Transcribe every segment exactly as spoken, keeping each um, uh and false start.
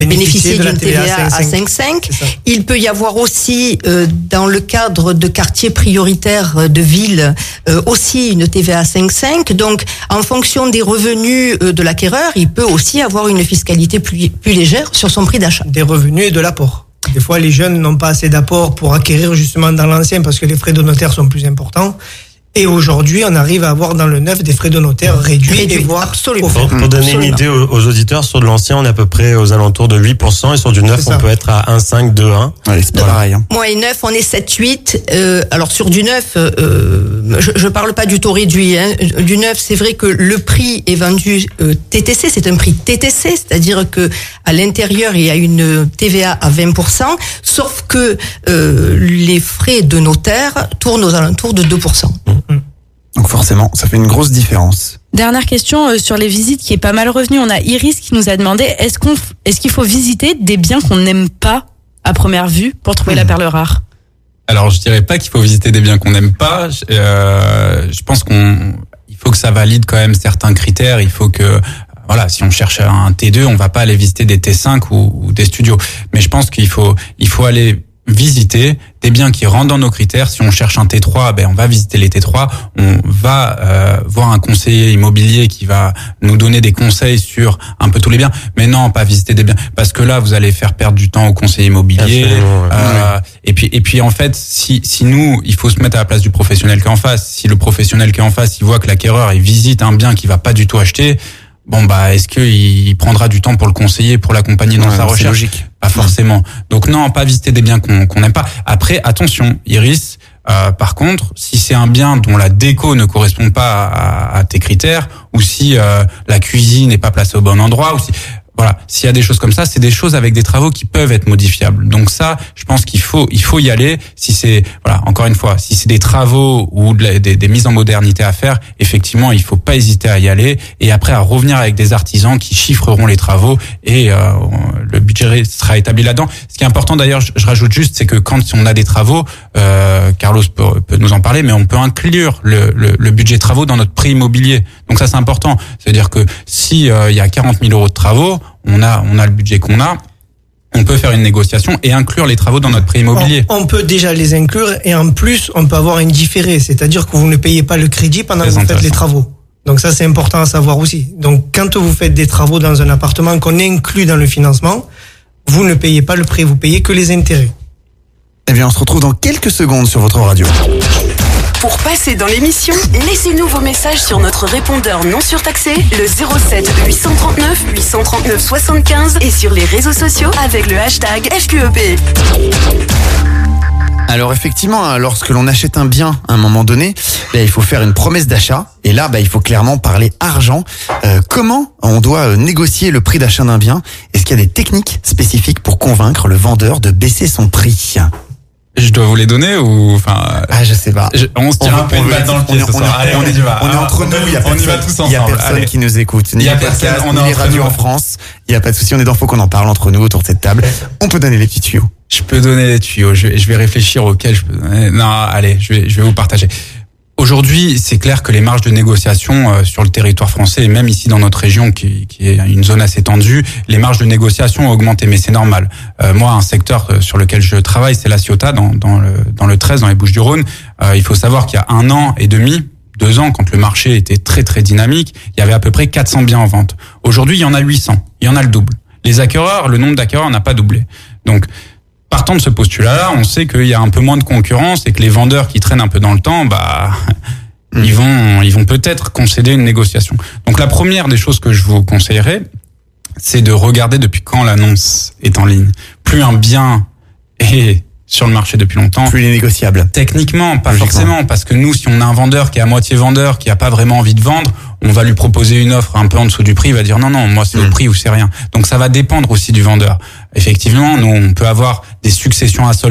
bénéficier d'une T V A à cinq virgule cinq. Il peut y avoir aussi, euh, dans le cadre de quartiers prioritaires de ville, euh, aussi une T V A à cinq virgule cinq. Donc, en fonction des revenus euh, de l'acquéreur, il peut aussi avoir une fiscalité plus, plus légère sur son prix d'achat. Des revenus et de l'apport. Des fois, les jeunes n'ont pas assez d'apport pour acquérir justement dans l'ancien parce que les frais de notaire sont plus importants. Et aujourd'hui, on arrive à avoir dans le neuf des frais de notaire réduits, réduits et voire absolument. Pour, pour donner absolument. une idée aux, aux auditeurs, sur de l'ancien, on est à peu près aux alentours de huit pour cent et sur du neuf, on peut être à un virgule cinq, deux virgule un. Ouais, c'est pas pareil. Hein. Moi et neuf, on est sept huit. Euh, alors sur du neuf, euh, je, je parle pas du taux réduit. Hein. Du neuf, c'est vrai que le prix est vendu euh, T T C, c'est un prix T T C, c'est-à-dire que à l'intérieur il y a une T V A à vingt pour cent, sauf que euh, les frais de notaire tournent aux alentours de deux pour cent. Mmh. Donc forcément, ça fait une grosse différence. Dernière question euh, sur les visites qui est pas mal revenue. On a Iris qui nous a demandé est-ce qu'on, est-ce qu'il faut visiter des biens qu'on n'aime pas à première vue pour trouver mmh. la perle rare? Alors je dirais pas qu'il faut visiter des biens qu'on n'aime pas. Euh, je pense qu'on, il faut que ça valide quand même certains critères. Il faut que voilà, si on cherche un T deux, on va pas aller visiter des T cinq ou, ou des studios. Mais je pense qu'il faut, il faut aller visiter des biens qui rentrent dans nos critères. Si on cherche un T trois, ben on va visiter les T trois. On va euh, voir un conseiller immobilier qui va nous donner des conseils sur un peu tous les biens. Mais non, pas visiter des biens, parce que là vous allez faire perdre du temps au conseiller immobilier. Euh, oui. Et puis et puis en fait, si si nous, il faut se mettre à la place du professionnel qui est en face. Si le professionnel qui est en face, il voit que l'acquéreur il visite un bien qu'il va pas du tout acheter. Bon bah est-ce que il prendra du temps pour le conseiller, pour l'accompagner dans ouais, sa recherche? Logique. Pas forcément. Donc non, pas visiter des biens qu'on qu'on n'aime pas. Après, attention, Iris. Euh, par contre, si c'est un bien dont la déco ne correspond pas à, à tes critères, ou si euh, la cuisine n'est pas placée au bon endroit, ou si voilà, s'il y a des choses comme ça, c'est des choses avec des travaux qui peuvent être modifiables. Donc ça, je pense qu'il faut il faut y aller. Si c'est voilà, encore une fois, si c'est des travaux ou de la, des, des mises en modernité à faire, effectivement, il faut pas hésiter à y aller et après à revenir avec des artisans qui chiffreront les travaux et euh, le budget sera établi là-dedans. Ce qui est important d'ailleurs, je, je rajoute juste, c'est que quand on a des travaux, euh, Carlos peut, peut nous en parler, mais on peut inclure le, le, le budget travaux dans notre prix immobilier. Donc ça, c'est important. C'est-à-dire que si euh, il y a quarante mille euros de travaux, on a on a le budget qu'on a, on peut faire une négociation et inclure les travaux dans notre prix immobilier. On, on peut déjà les inclure et en plus on peut avoir une différée, c'est-à-dire que vous ne payez pas le crédit pendant que vous faites les travaux. Donc ça c'est important à savoir aussi. Donc quand vous faites des travaux dans un appartement qu'on inclut dans le financement, vous ne payez pas le prêt, vous payez que les intérêts. Eh bien on se retrouve dans quelques secondes sur votre radio. Pour passer dans l'émission, laissez-nous vos messages sur notre répondeur non surtaxé, le zéro sept huit cent trente-neuf huit cent trente-neuf soixante-quinze et sur les réseaux sociaux avec le hashtag F Q E P. Alors effectivement, lorsque l'on achète un bien à un moment donné, là, il faut faire une promesse d'achat. Et là, bah, il faut clairement parler argent. Euh, comment on doit négocier le prix d'achat d'un bien? Est-ce qu'il y a des techniques spécifiques pour convaincre le vendeur de baisser son prix? Je dois vous les donner ou enfin ah je sais pas. Je, on se tire un peu une balle dans le pied ce soir. Allez, on, est, on est entre nous, il y a personne, il y a personne Allez. qui nous écoute. Ni les podcasts, ni les radios en France. Il y a pas de souci, on est dans Faut qu'on en parle entre nous autour de cette table. On peut donner les petits tuyaux. Je peux donner les tuyaux. Je vais, je vais réfléchir auxquels je peux donner. Non, allez, je vais, je vais vous partager. Aujourd'hui, c'est clair que les marges de négociation euh, sur le territoire français et même ici dans notre région, qui, qui est une zone assez tendue, les marges de négociation ont augmenté, mais c'est normal. Euh, moi, un secteur sur lequel je travaille, c'est la Ciotat, dans, dans le dans le treize, dans les Bouches-du-Rhône. Euh, il faut savoir qu'il y a un an et demi, deux ans, quand le marché était très très dynamique, il y avait à peu près quatre cents biens en vente. Aujourd'hui, il y en a huit cents, il y en a le double. Les acquéreurs, le nombre d'acquéreurs n'a pas doublé. Donc partant de ce postulat-là, on sait qu'il y a un peu moins de concurrence et que les vendeurs qui traînent un peu dans le temps, bah, mmh. ils vont, ils vont peut-être concéder une négociation. Donc la première des choses que je vous conseillerais, c'est de regarder depuis quand l'annonce est en ligne. Plus un bien est sur le marché depuis longtemps, plus il est négociable. Techniquement, pas forcément, parce que nous, si on a un vendeur qui est à moitié vendeur, qui a pas vraiment envie de vendre, on va lui proposer une offre un peu en dessous du prix, il va dire non, non, moi c'est mmh. le prix ou c'est rien. Donc ça va dépendre aussi du vendeur. Effectivement, nous, on peut avoir des successions à solder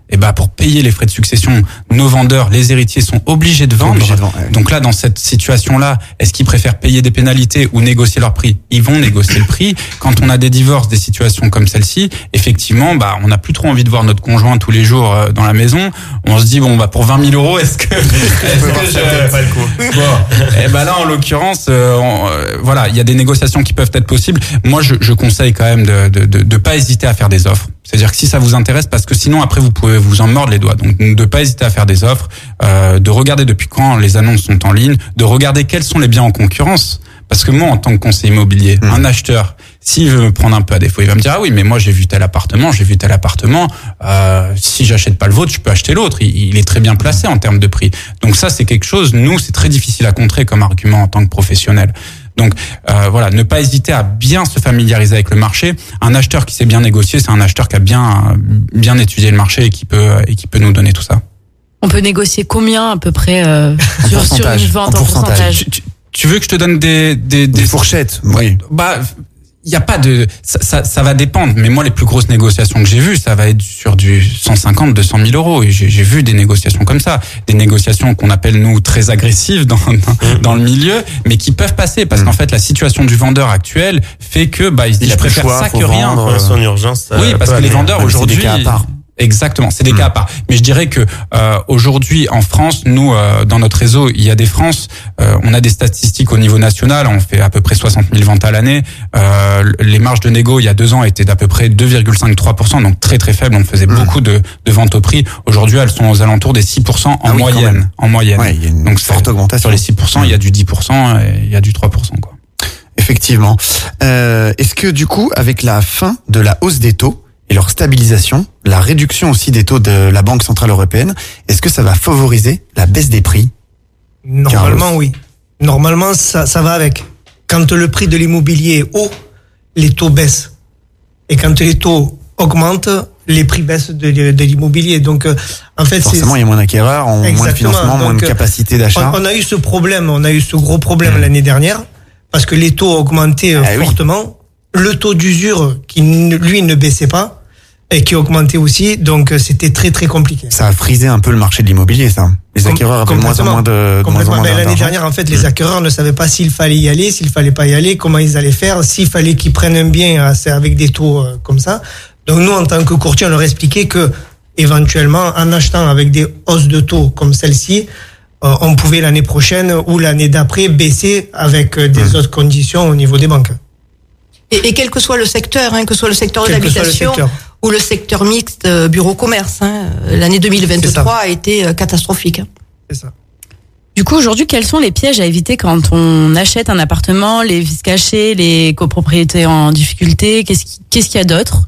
et ben pour payer les frais de succession, nos vendeurs, les héritiers sont obligés de vendre. Obligés de vendre, ouais. Donc là, dans cette situation-là, est-ce qu'ils préfèrent payer des pénalités ou négocier leur prix? Ils vont négocier le prix. Quand on a des divorces, des situations comme celle-ci, effectivement, bah on n'a plus trop envie de voir notre conjoint tous les jours dans la maison. On se dit bon bah pour vingt mille euros, est-ce que, est-ce que je... pas le coup. Bon, et ben là en l'occurrence, euh, on, euh, voilà, il y a des négociations qui peuvent être possibles. Moi, je, je conseille quand même de, de, de, de pas hésiter à faire des offres. C'est-à-dire que si ça vous intéresse, parce que sinon après vous pouvez vous en mordre les doigts. Donc de pas hésiter à faire des offres, euh, de regarder depuis quand les annonces sont en ligne, de regarder quels sont les biens en concurrence. Parce que moi, en tant que conseiller immobilier, mmh. un acheteur, s'il veut me prendre un peu à défaut, il va me dire ah oui, mais moi j'ai vu tel appartement, j'ai vu tel appartement. Euh, si j'achète pas le vôtre, je peux acheter l'autre. Il, il est très bien placé en termes de prix. Donc ça, c'est quelque chose. Nous, c'est très difficile à contrer comme argument en tant que professionnel. Donc euh, voilà, ne pas hésiter à bien se familiariser avec le marché. Un acheteur qui sait bien négocier, c'est un acheteur qui a bien bien étudié le marché et qui peut et qui peut nous donner tout ça. On peut négocier combien à peu près euh, sur, sur une vente en pourcentage, pourcentage. Tu, tu, tu veux que je te donne des des, des, des fourchettes? Oui. Bah il y a pas de ça, ça ça va dépendre, mais moi les plus grosses négociations que j'ai vues, ça va être sur du cent cinquante, deux cent mille euros, et j'ai, j'ai vu des négociations comme ça, des négociations qu'on appelle nous très agressives dans dans, mmh. dans le milieu, mais qui peuvent passer parce mmh. qu'en fait la situation du vendeur actuel fait que bah il se dit je préfère choix, ça que rien. Vendre, son urgence. Oui, parce que les vendeurs aujourd'hui. Exactement, c'est des mmh. cas à part. Mais je dirais que euh, aujourd'hui en France, nous euh, dans notre réseau, il y a des France, euh, on a des statistiques au niveau national, on fait à peu près soixante mille ventes à l'année. Euh, les marges de négo il y a deux ans étaient d'à peu près deux virgule cinq trois pour cent, donc très très faible. On faisait mmh. beaucoup de, de ventes au prix. Aujourd'hui, elles sont aux alentours des six pour cent en ah oui, moyenne. En moyenne. Ouais, il y a une donc forte augmentation. Sur les six pour cent, mmh. il y a du dix pour cent et il y a du trois pour cent quoi. Effectivement. Euh, est-ce que du coup, avec la fin de la hausse des taux et leur stabilisation, la réduction aussi des taux de la Banque Centrale Européenne, est-ce que ça va favoriser la baisse des prix? Normalement, Carlos. Oui. Normalement, ça, ça va avec. Quand le prix de l'immobilier est haut, les taux baissent. Et quand les taux augmentent, les prix baissent de, de, de l'immobilier. Donc, euh, en fait, forcément, c'est... il y a moins d'acquéreurs, moins de financement, Donc, moins de capacité d'achat. On, on a eu ce problème, on a eu ce gros problème mmh. l'année dernière, parce que les taux augmentaient ah, fortement. Oui. Le taux d'usure qui, lui, ne baissait pas et qui augmentait aussi. Donc, c'était très, très compliqué. Ça a frisé un peu le marché de l'immobilier, ça. Les acquéreurs avaient moins en moins de, de, moins en moins ben, l'année dernière, en fait, les mmh. acquéreurs ne savaient pas s'il fallait y aller, s'il fallait pas y aller, comment ils allaient faire, s'il fallait qu'ils prennent un bien avec des taux comme ça. Donc, nous, en tant que courtier, on leur expliquait que, éventuellement, en achetant avec des hausses de taux comme celle-ci, euh, on pouvait l'année prochaine ou l'année d'après baisser avec des mmh. autres conditions au niveau des banques. Et, et quel que soit le secteur, hein, que ce soit le secteur de l'habitation ou le secteur mixte euh, bureau-commerce, hein, l'année deux mille vingt-trois a été euh, catastrophique. Hein. C'est ça. Du coup, aujourd'hui, quels sont les pièges à éviter quand on achète un appartement, les vices cachés, les copropriétés en difficulté? Qu'est-ce, qui, qu'est-ce qu'il y a d'autre?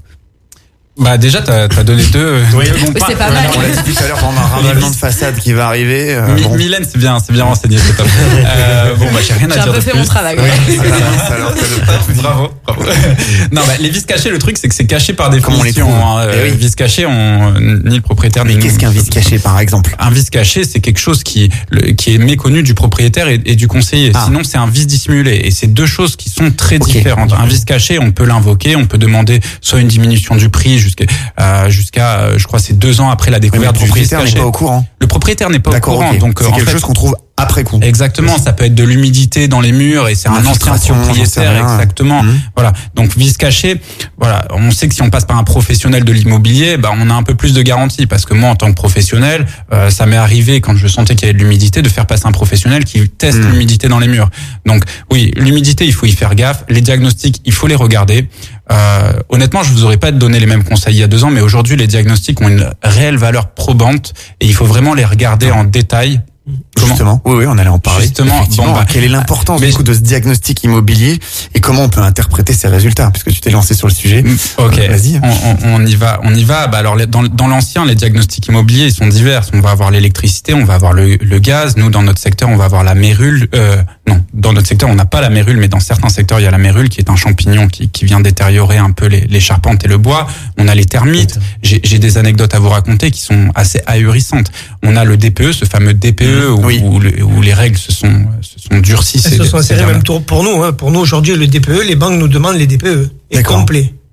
Bah déjà t'as, t'as donné deux. Oui. deux bons c'est pas mal. On l'a dit tout à l'heure, on a un ravalement de façade qui va arriver. Euh, Mi- bon. Mylène, c'est bien, c'est bien renseigné, c'est top. Euh, bon bah j'ai rien à j'ai dire de plus. J'ai un peu fait mon travail. Oui. Ouais. Alors, bravo, bravo. Non bah les vices cachés, le truc c'est que c'est caché par définition. Hein. Eh oui. Vices cachés, on ni le propriétaire ni. Mais qu'est-ce nous... qu'un vice caché par exemple? Un vice caché, c'est quelque chose qui le, qui est méconnu du propriétaire et, et du conseiller. Ah. Sinon c'est un vice dissimulé et c'est deux choses qui sont très okay. différentes. Un vice caché, on peut l'invoquer, on peut demander soit une diminution du prix jusqu'à euh, jusqu'à, je crois, c'est deux ans après la découverte du vice caché. Le propriétaire n'est pas au courant. Le propriétaire n'est pas D'accord, au courant. Okay. Donc, c'est en quelque fait, chose qu'on trouve après coup. Exactement. Ça peut être de l'humidité dans les murs et c'est un ancien propriétaire. Exactement. Mmh. Voilà. Donc, vice caché. Voilà. On sait que si on passe par un professionnel de l'immobilier, bah, on a un peu plus de garantie parce que moi, en tant que professionnel, euh, ça m'est arrivé quand je sentais qu'il y avait de l'humidité de faire passer un professionnel qui teste mmh. l'humidité dans les murs. Donc, oui, l'humidité, il faut y faire gaffe. Les diagnostics, il faut les regarder. Euh, honnêtement, je vous aurais pas donné les mêmes conseils il y a deux ans, mais aujourd'hui, les diagnostics ont une réelle valeur probante et il faut vraiment les regarder en détail. Comment Justement, oui, oui, on allait en parler. Justement, bon, bah, quelle est l'importance du coup de ce diagnostic immobilier et comment on peut interpréter ces résultats, puisque tu t'es lancé sur le sujet. Ok, euh, vas-y. On, on, on y va, on y va. Bah alors, dans, dans l'ancien, les diagnostics immobiliers ils sont divers. On va avoir l'électricité, on va avoir le, le gaz. Nous, dans notre secteur, on va avoir la mérule. Euh, non, dans notre secteur, on n'a pas la mérule, mais dans certains secteurs, il y a la mérule qui est un champignon qui, qui vient détériorer un peu les, les charpentes et le bois. On a les termites. J'ai, j'ai des anecdotes à vous raconter qui sont assez ahurissantes. On a le D P E, ce fameux D P E où, oui. où, le, où les règles se sont, se sont durcies. Elles se sont serrées même pour nous. Hein. Pour nous, aujourd'hui, le D P E, les banques nous demandent les D P E. Et complet.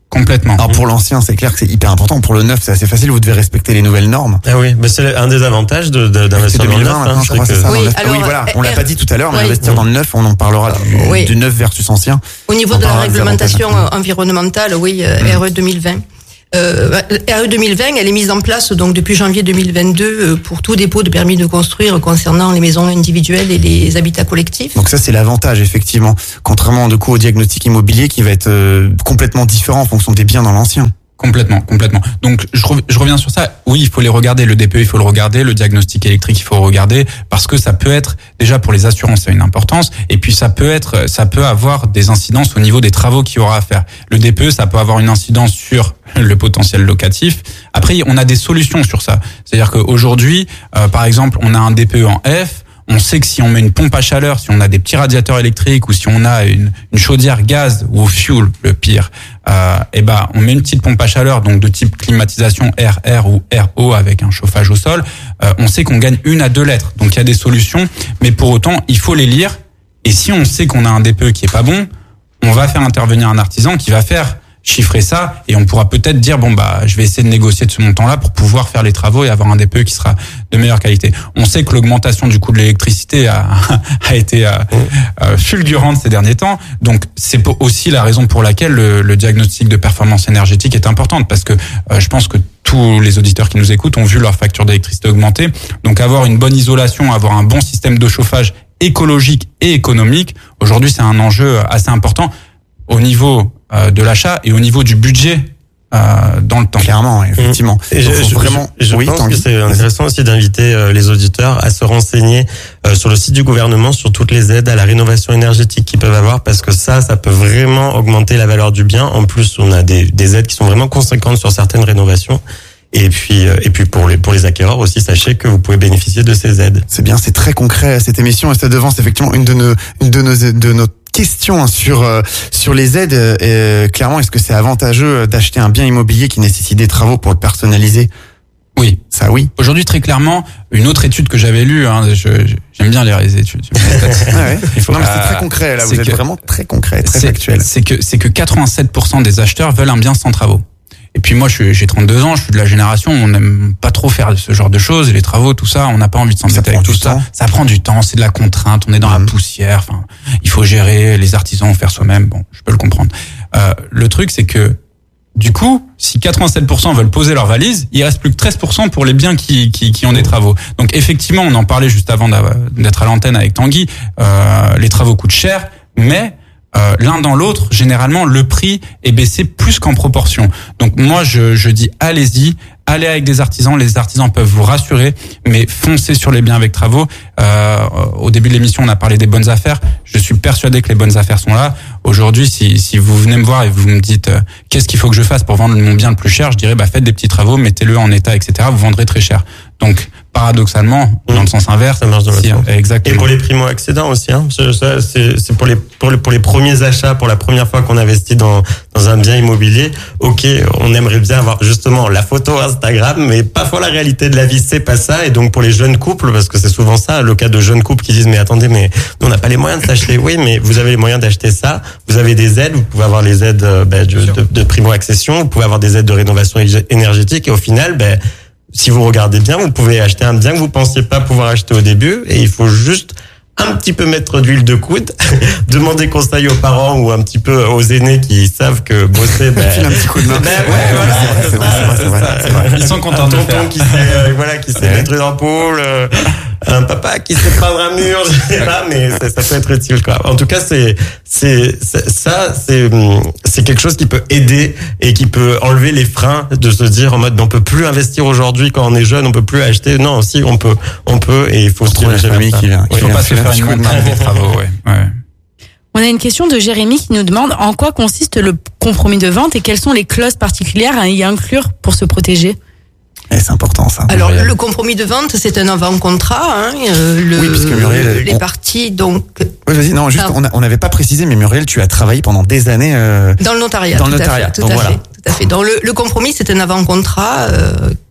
Complètement. Alors pour l'ancien, c'est clair que c'est hyper important. Pour le neuf, c'est assez facile. Vous devez respecter les nouvelles normes. Ah oui, mais c'est un des avantages de, de, d'investir dans le neuf. Hein, je crois, que... c'est ça, oui, dans le neuf. alors, oui, voilà. On l'a R... pas dit tout à l'heure, mais oui. investir dans le neuf, on en parlera du, oui. du neuf versus ancien. Au niveau on de la des réglementation avantages. environnementale, oui, mmh. R E deux mille vingt. Euh, R E deux mille vingt, elle est mise en place donc depuis janvier deux mille vingt-deux pour tout dépôt de permis de construire concernant les maisons individuelles et les habitats collectifs. Donc ça c'est l'avantage effectivement, contrairement du coup au diagnostic immobilier qui va être euh, complètement différent en fonction des biens dans l'ancien. Complètement, complètement. Donc je, rev- je reviens sur ça. Oui, il faut les regarder. Le D P E, il faut le regarder. Le diagnostic électrique, il faut le regarder parce que ça peut être déjà pour les assurances, ça a une importance. Et puis ça peut être, ça peut avoir des incidences au niveau des travaux qu'il y aura à faire. Le D P E, ça peut avoir une incidence sur le potentiel locatif. Après, on a des solutions sur ça. C'est-à-dire qu'aujourd'hui, euh, par exemple, on a un D P E en F. On sait que si on met une pompe à chaleur, si on a des petits radiateurs électriques ou si on a une, une chaudière gaz ou au fuel, le pire, euh, et ben on met une petite pompe à chaleur donc de type climatisation R R ou R O avec un chauffage au sol. Euh, on sait qu'on gagne une à deux lettres. Donc il y a des solutions, mais pour autant il faut les lire. Et si on sait qu'on a un D P E qui est pas bon, on va faire intervenir un artisan qui va faire chiffrer ça et on pourra peut-être dire bon bah je vais essayer de négocier de ce montant-là pour pouvoir faire les travaux et avoir un D P E qui sera de meilleure qualité. On sait que l'augmentation du coût de l'électricité a, a été euh, euh, fulgurante ces derniers temps, donc c'est aussi la raison pour laquelle le, le diagnostic de performance énergétique est importante parce que euh, je pense que tous les auditeurs qui nous écoutent ont vu leur facture d'électricité augmenter. Donc avoir une bonne isolation, avoir un bon système de chauffage écologique et économique, aujourd'hui c'est un enjeu assez important au niveau euh, de l'achat et au niveau du budget euh, dans le temps. Clairement, effectivement. Et je, je, vraiment, je, je oui, pense Tanguy. que c'est intéressant aussi d'inviter euh, les auditeurs à se renseigner euh, sur le site du gouvernement sur toutes les aides à la rénovation énergétique qu'ils peuvent avoir parce que ça, ça peut vraiment augmenter la valeur du bien. En plus, on a des, des aides qui sont vraiment conséquentes sur certaines rénovations. Et puis, et puis pour les pour les acquéreurs aussi, sachez que vous pouvez bénéficier de ces aides. C'est bien, c'est très concret cette émission et ça devance effectivement une de nos une de nos de nos questions sur euh, sur les aides. Euh, clairement, est-ce que c'est avantageux d'acheter un bien immobilier qui nécessite des travaux pour le personnaliser? Oui, ça oui. Aujourd'hui, très clairement, une autre étude que j'avais lue, hein, je, je, j'aime bien lire les études. ah ouais. Il faut, non, mais c'est euh, très concret là. Vous êtes que, vraiment très concret, très c'est, factuel. C'est que c'est que quatre-vingt-sept pour cent des acheteurs veulent un bien sans travaux. Et puis moi, je suis, j'ai trente-deux ans, je suis de la génération où on n'aime pas trop faire ce genre de choses, les travaux, tout ça, on n'a pas envie de s'embêter avec tout ça. Ça prend du temps, c'est de la contrainte, on est dans mmh. la poussière, enfin, il faut gérer, les artisans faire soi-même, bon, je peux le comprendre. Euh, le truc, c'est que, du coup, si quatre-vingt-sept pour cent veulent poser leur valise, il reste plus que treize pour cent pour les biens qui, qui, qui ont des travaux. Donc effectivement, on en parlait juste avant d'être à l'antenne avec Tanguy, euh, les travaux coûtent cher, mais Euh, l'un dans l'autre, généralement, le prix est baissé plus qu'en proportion. Donc moi, je, je dis allez-y, allez avec des artisans. Les artisans peuvent vous rassurer, mais foncez sur les biens avec travaux. Euh, au début de l'émission, on a parlé des bonnes affaires. Je suis persuadé que les bonnes affaires sont là. Aujourd'hui, si, si vous venez me voir et vous me dites euh, qu'est-ce qu'il faut que je fasse pour vendre mon bien le plus cher, je dirais bah faites des petits travaux, mettez-le en état, et cetera. Vous vendrez très cher. Donc paradoxalement, mmh. dans le sens inverse, ça marche dans si, le sens. Exactement. Et pour les primo-accédants aussi, hein. Ça, c'est, c'est pour les, pour les, pour les premiers achats, pour la première fois qu'on investit dans, dans un bien immobilier. Ok, on aimerait bien avoir justement la photo Instagram, mais parfois la réalité de la vie, c'est pas ça. Et donc pour les jeunes couples, parce que c'est souvent ça, le cas de jeunes couples qui disent, mais attendez, mais nous, on n'a pas les moyens de s'acheter. Oui, mais vous avez les moyens d'acheter ça. Vous avez des aides, vous pouvez avoir les aides, ben, de, de, de primo-accession, vous pouvez avoir des aides de rénovation énergétique. Et au final, ben, si vous regardez bien, vous pouvez acheter un bien que vous pensiez pas pouvoir acheter au début et il faut juste un petit peu mettre d'huile de coude, demander conseil aux parents ou un petit peu aux aînés qui savent que bosser, ben, un petit coup de main. Ben, ouais, voilà, c'est vrai, c'est vrai, c'est vrai. Ils sont contents un de le tonton faire. qui sait, euh, voilà, qui sait Ouais. mettre une ampoule, euh, un papa qui sait prendre un mur, je sais pas, mais ça, ça peut être utile, quoi. En tout cas, c'est, c'est, c'est ça, c'est, c'est quelque chose qui peut aider et qui peut enlever les freins de se dire en mode, on peut plus investir aujourd'hui quand on est jeune, on peut plus acheter. Non, si, on peut, on peut, et il faut se trouve la diriger vers famille ça. qui vient. Il faut Il pas a se fait faire un une petit coup de montagne main. des travaux, ouais. ouais. On a une question de Jérémy qui nous demande en quoi consiste le compromis de vente et quelles sont les clauses particulières à y inclure pour se protéger. Et c'est important ça. Alors Muriel. le compromis de vente, c'est un avant-contrat. Hein, euh, le, Oui, puisque Muriel, les on- parties donc Oui, vas-y. Non, juste, Ah. on a- on n'avait pas précisé, mais Muriel, tu as travaillé pendant des années. Euh... dans le notariat. Dans le tout à notariat, fait, tout donc à voilà. fait, tout à fait. Donc le, le compromis, c'est un avant-contrat euh,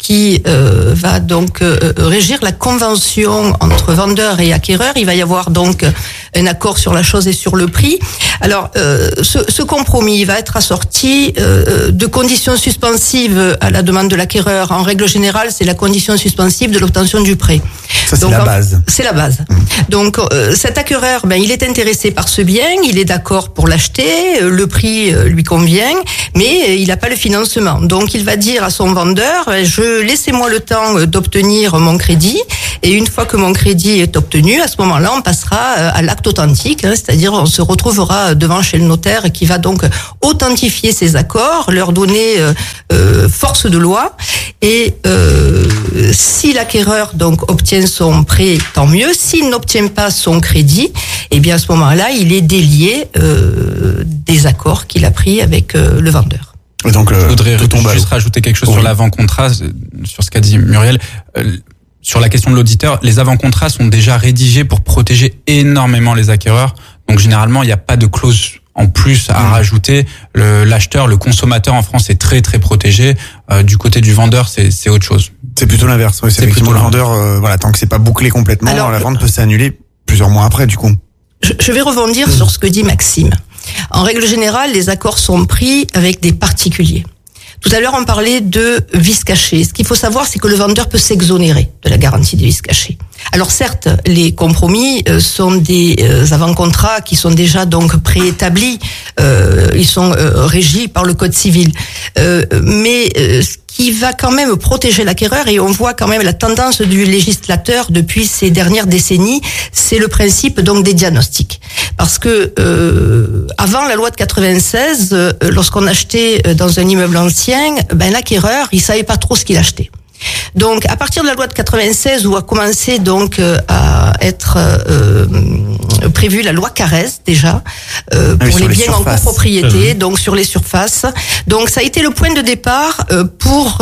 qui euh, va donc euh, régir la convention entre vendeur et acquéreur. Il va y avoir donc un accord sur la chose et sur le prix. Alors, euh, ce, ce compromis va être assorti euh, de conditions suspensives à la demande de l'acquéreur. En règle générale, c'est la condition suspensive de l'obtention du prêt. Ça, c'est donc, la base. C'est la base. Mmh. Donc, euh, cet acquéreur, ben, il est intéressé par ce bien, il est d'accord pour l'acheter, euh, le prix euh, lui convient, mais euh, il n'a pas le financement. Donc, il va dire à son vendeur, je laissez-moi le temps d'obtenir mon crédit, et une fois que mon crédit est obtenu, à ce moment-là, on passera à l'acte authentique, hein, c'est-à-dire on se retrouvera devant chez le notaire qui va donc authentifier ces accords, leur donner euh, euh, force de loi, et euh, si l'acquéreur donc obtient son prêt, tant mieux. S'il n'obtient pas son crédit, eh bien à ce moment-là, il est délié euh, des accords qu'il a pris avec euh, le vendeur. Donc, euh, je voudrais juste rajouter quelque chose oui. sur l'avant-contrat, sur ce qu'a dit Muriel. Euh, sur la question de l'auditeur, les avant-contrats sont déjà rédigés pour protéger énormément les acquéreurs. Donc généralement, il n'y a pas de clause en plus à mmh. rajouter. Le, l'acheteur, le consommateur en France est très très protégé. Euh, du côté du vendeur, c'est, c'est autre chose. C'est plutôt l'inverse. Oui, c'est, c'est plutôt le vendeur. Euh, voilà, tant que c'est pas bouclé complètement, alors, la vente peut s'annuler plusieurs mois après, du coup. Je, je vais rebondir mmh. sur ce que dit Maxime. En règle générale, les accords sont pris avec des particuliers. Tout à l'heure, on parlait de vices cachés. Ce qu'il faut savoir, c'est que le vendeur peut s'exonérer de la garantie des vices cachés. Alors certes, les compromis euh, sont des euh, avant-contrats qui sont déjà donc préétablis. Euh, ils sont euh, régis par le Code civil. Euh, mais euh, ce qui va quand même protéger l'acquéreur, et on voit quand même la tendance du législateur depuis ces dernières décennies, c'est le principe donc des diagnostics. Parce que euh, avant la loi de quatre-vingt-seize, euh, lorsqu'on achetait dans un immeuble ancien, ben l'acquéreur, il savait pas trop ce qu'il achetait. Donc, à partir de la loi de quatre-vingt-seize, où a commencé donc euh, à être euh, prévue la loi Carrez déjà euh, pour les, les biens surfaces. En copropriété, mmh. donc sur les surfaces. Donc, ça a été le point de départ euh, pour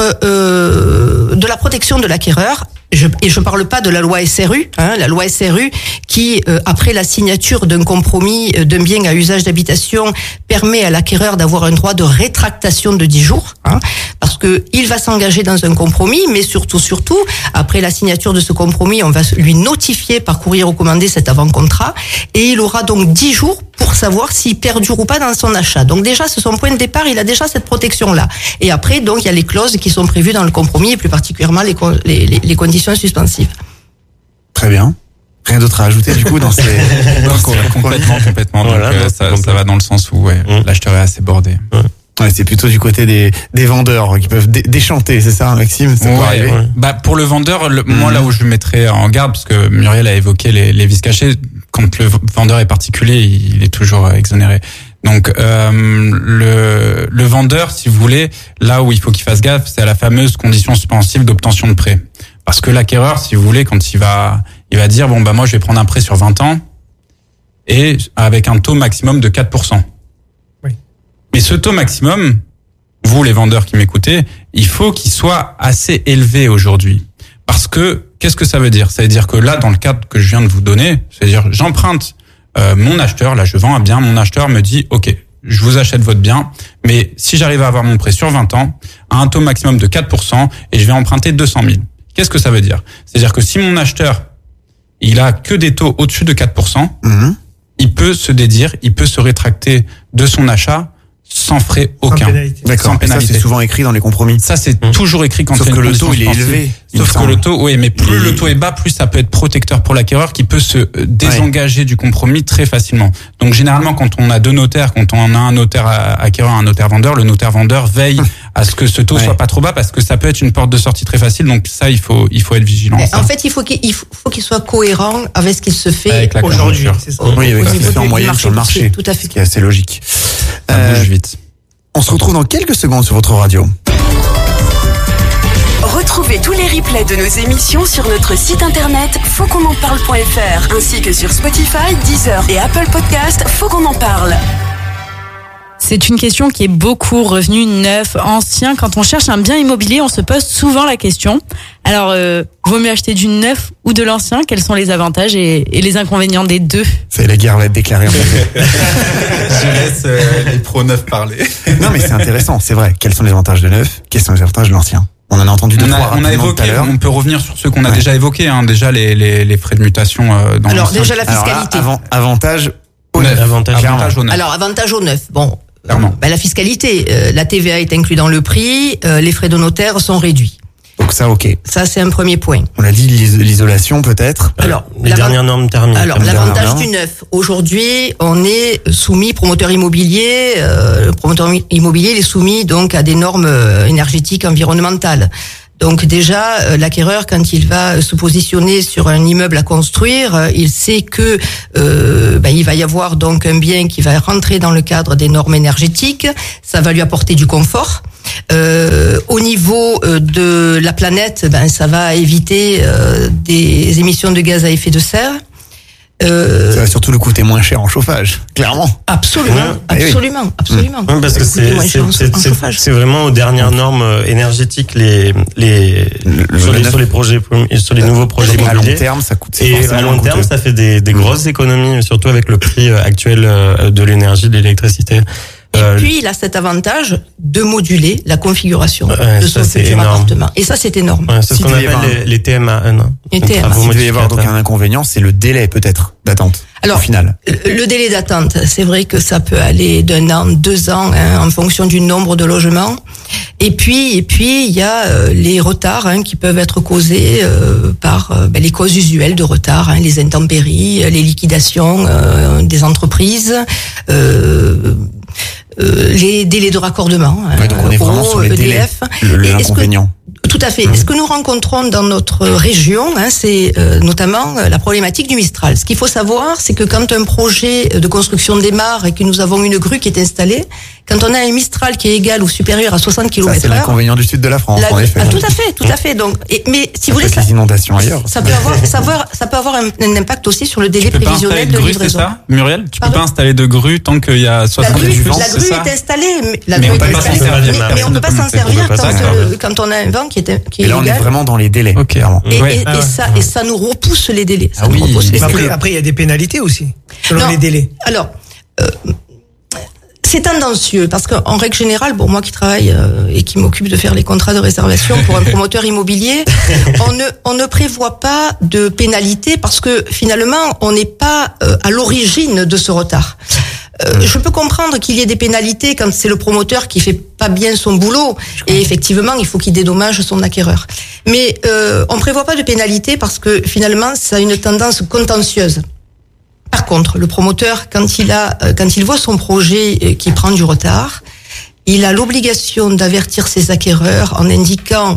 euh, de la protection de l'acquéreur. Je, et je parle pas de la loi S R U, hein, la loi S R U qui, euh, après la signature d'un compromis euh, d'un bien à usage d'habitation, permet à l'acquéreur d'avoir un droit de rétractation de dix jours, hein, parce que il va s'engager dans un compromis, mais surtout, surtout, après la signature de ce compromis, on va lui notifier par courrier recommandé cet avant-contrat, et il aura donc dix jours pour savoir s'il perdure ou pas dans son achat. Donc déjà, c'est son point de départ, il a déjà cette protection-là. Et après, donc, il y a les clauses qui sont prévues dans le compromis, et plus particulièrement les, les, les, les conditions suspensives. Très bien. Rien d'autre à ajouter du coup dans ces... dans ces complètement, complètement. Donc, voilà, euh, ça, complètement. Ça va dans le sens où ouais, mmh. l'acheteur est assez bordé. Ouais. Ouais, c'est plutôt du côté des, des vendeurs qui peuvent dé- déchanter, c'est ça, Maxime, ça ouais, peut arriver. Ouais. Bah pour le vendeur, le, mmh. moi là où je mettrais en garde, parce que Muriel a évoqué les, les vices cachés, quand le vendeur est particulier, il est toujours exonéré. Donc euh, le, le vendeur, si vous voulez, là où il faut qu'il fasse gaffe, c'est à la fameuse condition suspensive d'obtention de prêt. Parce que l'acquéreur, si vous voulez, quand il va, il va dire bon bah moi je vais prendre un prêt sur vingt ans et avec un taux maximum de quatre pour cent. Oui. Mais ce taux maximum, vous les vendeurs qui m'écoutez, il faut qu'il soit assez élevé aujourd'hui. Parce que qu'est-ce que ça veut dire ? Ça veut dire que là, dans le cadre que je viens de vous donner, c'est-à-dire j'emprunte euh, mon acheteur, là je vends un bien, mon acheteur me dit ok, je vous achète votre bien, mais si j'arrive à avoir mon prêt sur vingt ans, à un taux maximum de quatre pour cent et je vais emprunter deux cent mille. Qu'est-ce que ça veut dire ? C'est-à-dire que si mon acheteur, il a que des taux au-dessus de quatre pour cent, mmh. il peut se dédire, il peut se rétracter de son achat sans frais aucun. Sans pénalité. D'accord. Sans pénalité. Et ça, c'est souvent écrit dans les compromis. Ça, c'est mmh. toujours écrit quand Sauf il y a que une le taux, il est élevé. Sauf que le taux, oui, mais plus le taux est bas, plus ça peut être protecteur pour l'acquéreur qui peut se désengager ouais. du compromis très facilement. Donc, généralement, quand on a deux notaires, quand on a un notaire acquéreur, un notaire vendeur, le notaire vendeur veille à ce que ce taux ouais. soit pas trop bas parce que ça peut être une porte de sortie très facile. Donc, ça, il faut, il faut être vigilant. En fait, il faut qu'il, il faut, faut qu'il soit cohérent avec ce qui se fait aujourd'hui. Oui, avec ce qui se fait en moyenne sur le marché. Tout à fait. Ce qui est assez logique. Ça euh, bouge vite. On se retrouve dans quelques secondes sur votre radio. Retrouvez tous les replays de nos émissions sur notre site internet faut qu'on en parle point f r ainsi que sur Spotify, Deezer et Apple Podcast. Faut qu'on en parle. C'est une question qui est beaucoup revenue, neuf, ancien. Quand on cherche un bien immobilier, on se pose souvent la question. Alors, euh, vaut mieux acheter du neuf ou de l'ancien ? Quels sont les avantages et, et les inconvénients des deux ? C'est la guerre va être déclarée en fait. Je laisse euh, les pro neuf parler. Non mais c'est intéressant, c'est vrai. Quels sont les avantages de neuf ? Quels sont les avantages de l'ancien ? On en a entendu deux, on trois a, on a évoqué, on peut revenir sur ceux qu'on a ouais. déjà évoqués, hein, déjà les, les, les frais de mutation euh, dans Alors déjà la fiscalité. Alors là, avant, avantage au neuf. Avantage, avantage au neuf. Alors avantage au neuf. Bon, euh, ben, la fiscalité, euh, la T V A est inclue dans le prix, euh, les frais de notaire sont réduits. Donc ça, ok. Ça, c'est un premier point. On a dit l'isolation peut-être. Alors, les dernières normes thermiques. Alors, l'avantage du neuf. Aujourd'hui, on est soumis, promoteur immobilier, euh, le promoteur immobilier, il est soumis donc à des normes énergétiques environnementales. Donc déjà, euh, l'acquéreur, quand il va se positionner sur un immeuble à construire, euh, il sait que euh, ben, il va y avoir donc un bien qui va rentrer dans le cadre des normes énergétiques. Ça va lui apporter du confort. Euh, au niveau euh, de la planète, ben, ça va éviter euh, des émissions de gaz à effet de serre. Euh, ça va surtout le coûter moins cher en chauffage, clairement. Absolument, ouais. absolument, oui. absolument. Oui, parce que c'est c'est c'est vraiment aux dernières normes énergétiques les les le, sur, les sur les projets sur les nouveaux projets immobiliers. À long terme, ça coûte. Et à long terme, ça fait des des grosses économies, surtout avec le prix actuel de l'énergie, de l'électricité. Et euh, puis, il a cet avantage de moduler la configuration ouais, de son futur appartement. Et ça, c'est énorme. Ouais, c'est ce qu'on appelle les, les T M A. Non, les T M A. Il devait y avoir donc un inconvénient, c'est le délai peut-être d'attente. Alors, au final. Le délai d'attente, c'est vrai que ça peut aller d'un an, deux ans, hein, en fonction du nombre de logements. Et puis, et puis, il y a euh, les retards hein, qui peuvent être causés euh, par euh, ben, les causes usuelles de retard, hein, les intempéries, les liquidations euh, des entreprises. Euh, Euh, les délais de raccordement, ouais, donc on est vraiment sur les E D F. Délais, le, le l'inconvénient. Tout à fait. Mmh. Ce que nous rencontrons dans notre région, hein, c'est euh, notamment la problématique du Mistral. Ce qu'il faut savoir, c'est que quand un projet de construction démarre et que nous avons une grue qui est installée, quand on a un Mistral qui est égal ou supérieur à soixante kilomètres heure... Ça, c'est l'inconvénient du sud de la France, la, en effet. Ah, tout à fait, tout à fait. Donc, et, mais si ça vous voulez... Ça, les inondations ailleurs. Ça peut avoir, ça peut, ça peut avoir un, un impact aussi sur le délai prévisionnel de, de livraison. C'est ça, Muriel? Tu Pardon? peux pas installer de grue tant qu'il y a soixante kilomètres. La grue est installée, mais la mais grue on est peut installée. pas Mais, mais on ne peut pas s'en servir quand, euh, quand on a un vent qui est, qui est et là, on illégal. est vraiment dans les délais. Ok. Et, ouais. et, ah et ouais. ça, et ça nous repousse les délais. Ça ah oui. les après, après, il y a des pénalités aussi, selon non, les délais. Alors, euh, c'est tendancieux parce qu'en règle générale, bon, moi qui travaille euh, et qui m'occupe de faire les contrats de réservation pour un promoteur immobilier, on ne on ne prévoit pas de pénalité parce que finalement, on n'est pas euh, à l'origine de ce retard. Euh, je peux comprendre qu'il y ait des pénalités quand c'est le promoteur qui fait pas bien son boulot et effectivement il faut qu'il dédommage son acquéreur. Mais euh, on prévoit pas de pénalité parce que finalement ça a une tendance contentieuse. Par contre, le promoteur quand il a quand il voit son projet qui prend du retard, il a l'obligation d'avertir ses acquéreurs en indiquant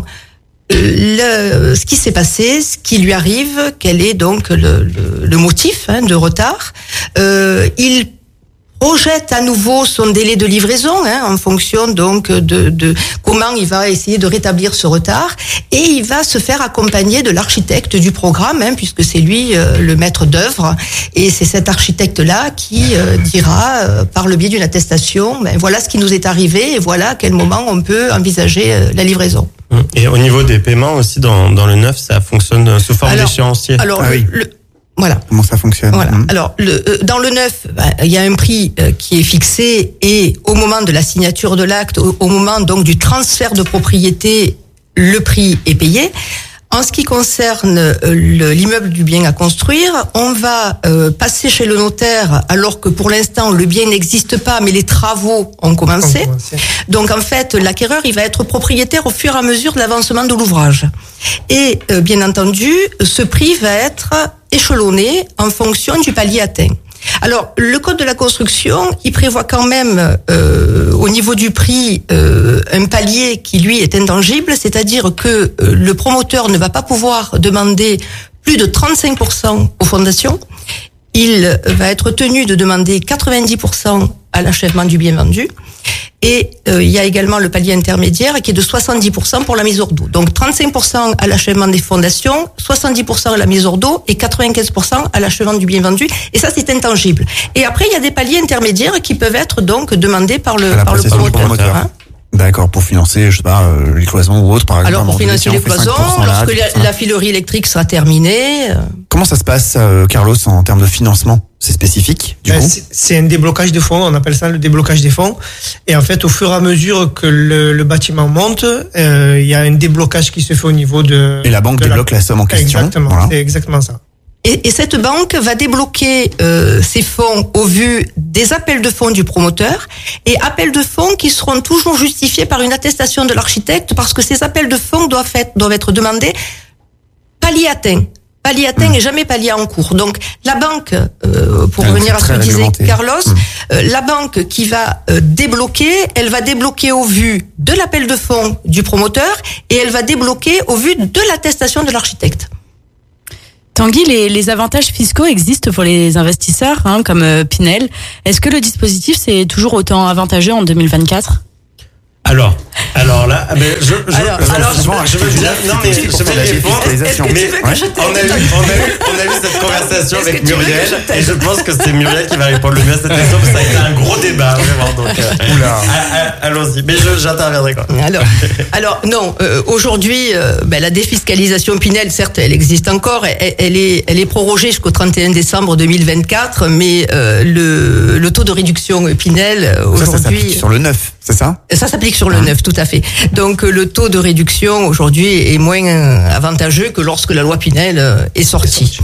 le, ce qui s'est passé, ce qui lui arrive, quel est donc le, le, le motif hein, de retard. Euh, il projette à nouveau son délai de livraison hein, en fonction donc de, de comment il va essayer de rétablir ce retard et il va se faire accompagner de l'architecte du programme hein, puisque c'est lui euh, le maître d'œuvre et c'est cet architecte là qui euh, dira euh, par le biais d'une attestation ben voilà ce qui nous est arrivé et voilà à quel moment on peut envisager euh, la livraison. Et au niveau des paiements aussi dans dans le neuf ça fonctionne sous forme d'échéancier. Alors ah le, oui. le Voilà. Comment ça fonctionne? Voilà. Mmh. Alors, le, euh, dans le neuf, bah, il y a un prix euh, qui est fixé et au moment de la signature de l'acte, au, au moment donc du transfert de propriété, le prix est payé. En ce qui concerne euh, le, l'immeuble du bien à construire, on va euh, passer chez le notaire alors que pour l'instant le bien n'existe pas, mais les travaux ont commencé. On commence. Donc en fait, l'acquéreur il va être propriétaire au fur et à mesure de l'avancement de l'ouvrage. Et euh, bien entendu, ce prix va être échelonné en fonction du palier atteint. Alors, le code de la construction, il prévoit quand même, euh, au niveau du prix, euh, un palier qui, lui, est intangible, c'est-à-dire que euh, le promoteur ne va pas pouvoir demander plus de trente-cinq pour cent aux fondations. Il va être tenu de demander quatre-vingt-dix pour cent à l'achèvement du bien vendu. Et euh, il y a également le palier intermédiaire qui est de soixante-dix pour cent pour la mise hors d'eau. Donc trente-cinq pour cent à l'achèvement des fondations, soixante-dix pour cent à la mise hors d'eau et quatre-vingt-quinze pour cent à l'achèvement du bien vendu. Et ça, c'est intangible. Et après, il y a des paliers intermédiaires qui peuvent être donc demandés par le, par le promoteur. promoteur. Hein. D'accord, pour financer, je sais pas, euh, les cloisons ou autres, par exemple. Alors pour financer les cloisons, lorsque la, la filerie électrique sera terminée. Euh... Comment ça se passe, euh, Carlos, en termes de financement? C'est spécifique, du ben, coup? C'est un déblocage de fonds, on appelle ça le déblocage des fonds. Et en fait, au fur et à mesure que le, le bâtiment monte, euh, il y a un déblocage qui se fait au niveau de... Et la banque débloque la... la somme en question. Exactement, voilà. C'est exactement ça. Et, et cette banque va débloquer euh, ces fonds au vu des appels de fonds du promoteur et appels de fonds qui seront toujours justifiés par une attestation de l'architecte parce que ces appels de fonds doivent être, doivent être demandés palier atteint. Palier atteint mmh. et jamais palier en cours. Donc la banque, euh, pour revenir à ce que disait Carlos, mmh. euh, la banque qui va euh, débloquer, elle va débloquer au vu de l'appel de fonds du promoteur et elle va débloquer au vu de l'attestation de l'architecte. Tanguy, les, les avantages fiscaux existent pour les investisseurs, hein, comme euh, Pinel. Est-ce que le dispositif c'est toujours autant avantageux en deux mille vingt-quatre? Alors, alors là, mais je, je, alors, je, alors, je, je, je veux dire, non mais je vais répondre. Mais on a eu, on a eu, on a eu cette conversation avec Muriel et je pense que c'est Muriel qui va répondre le mieux à cette question parce que ça a été un gros débat vraiment. Donc, euh, Oula. Allons-y. Mais je, j'interviendrai quoi. Alors, alors non. Euh, aujourd'hui, euh, ben, la défiscalisation Pinel, certes, elle existe encore. Elle, elle est, elle est prorogée jusqu'au trente et un décembre deux mille vingt-quatre, mais euh, le, le taux de réduction Pinel aujourd'hui. Ça, ça s'applique sur le neuf, c'est ça? Ça s'applique sur le neuf, tout à fait. Donc le taux de réduction aujourd'hui est moins avantageux que lorsque la loi Pinel est sortie.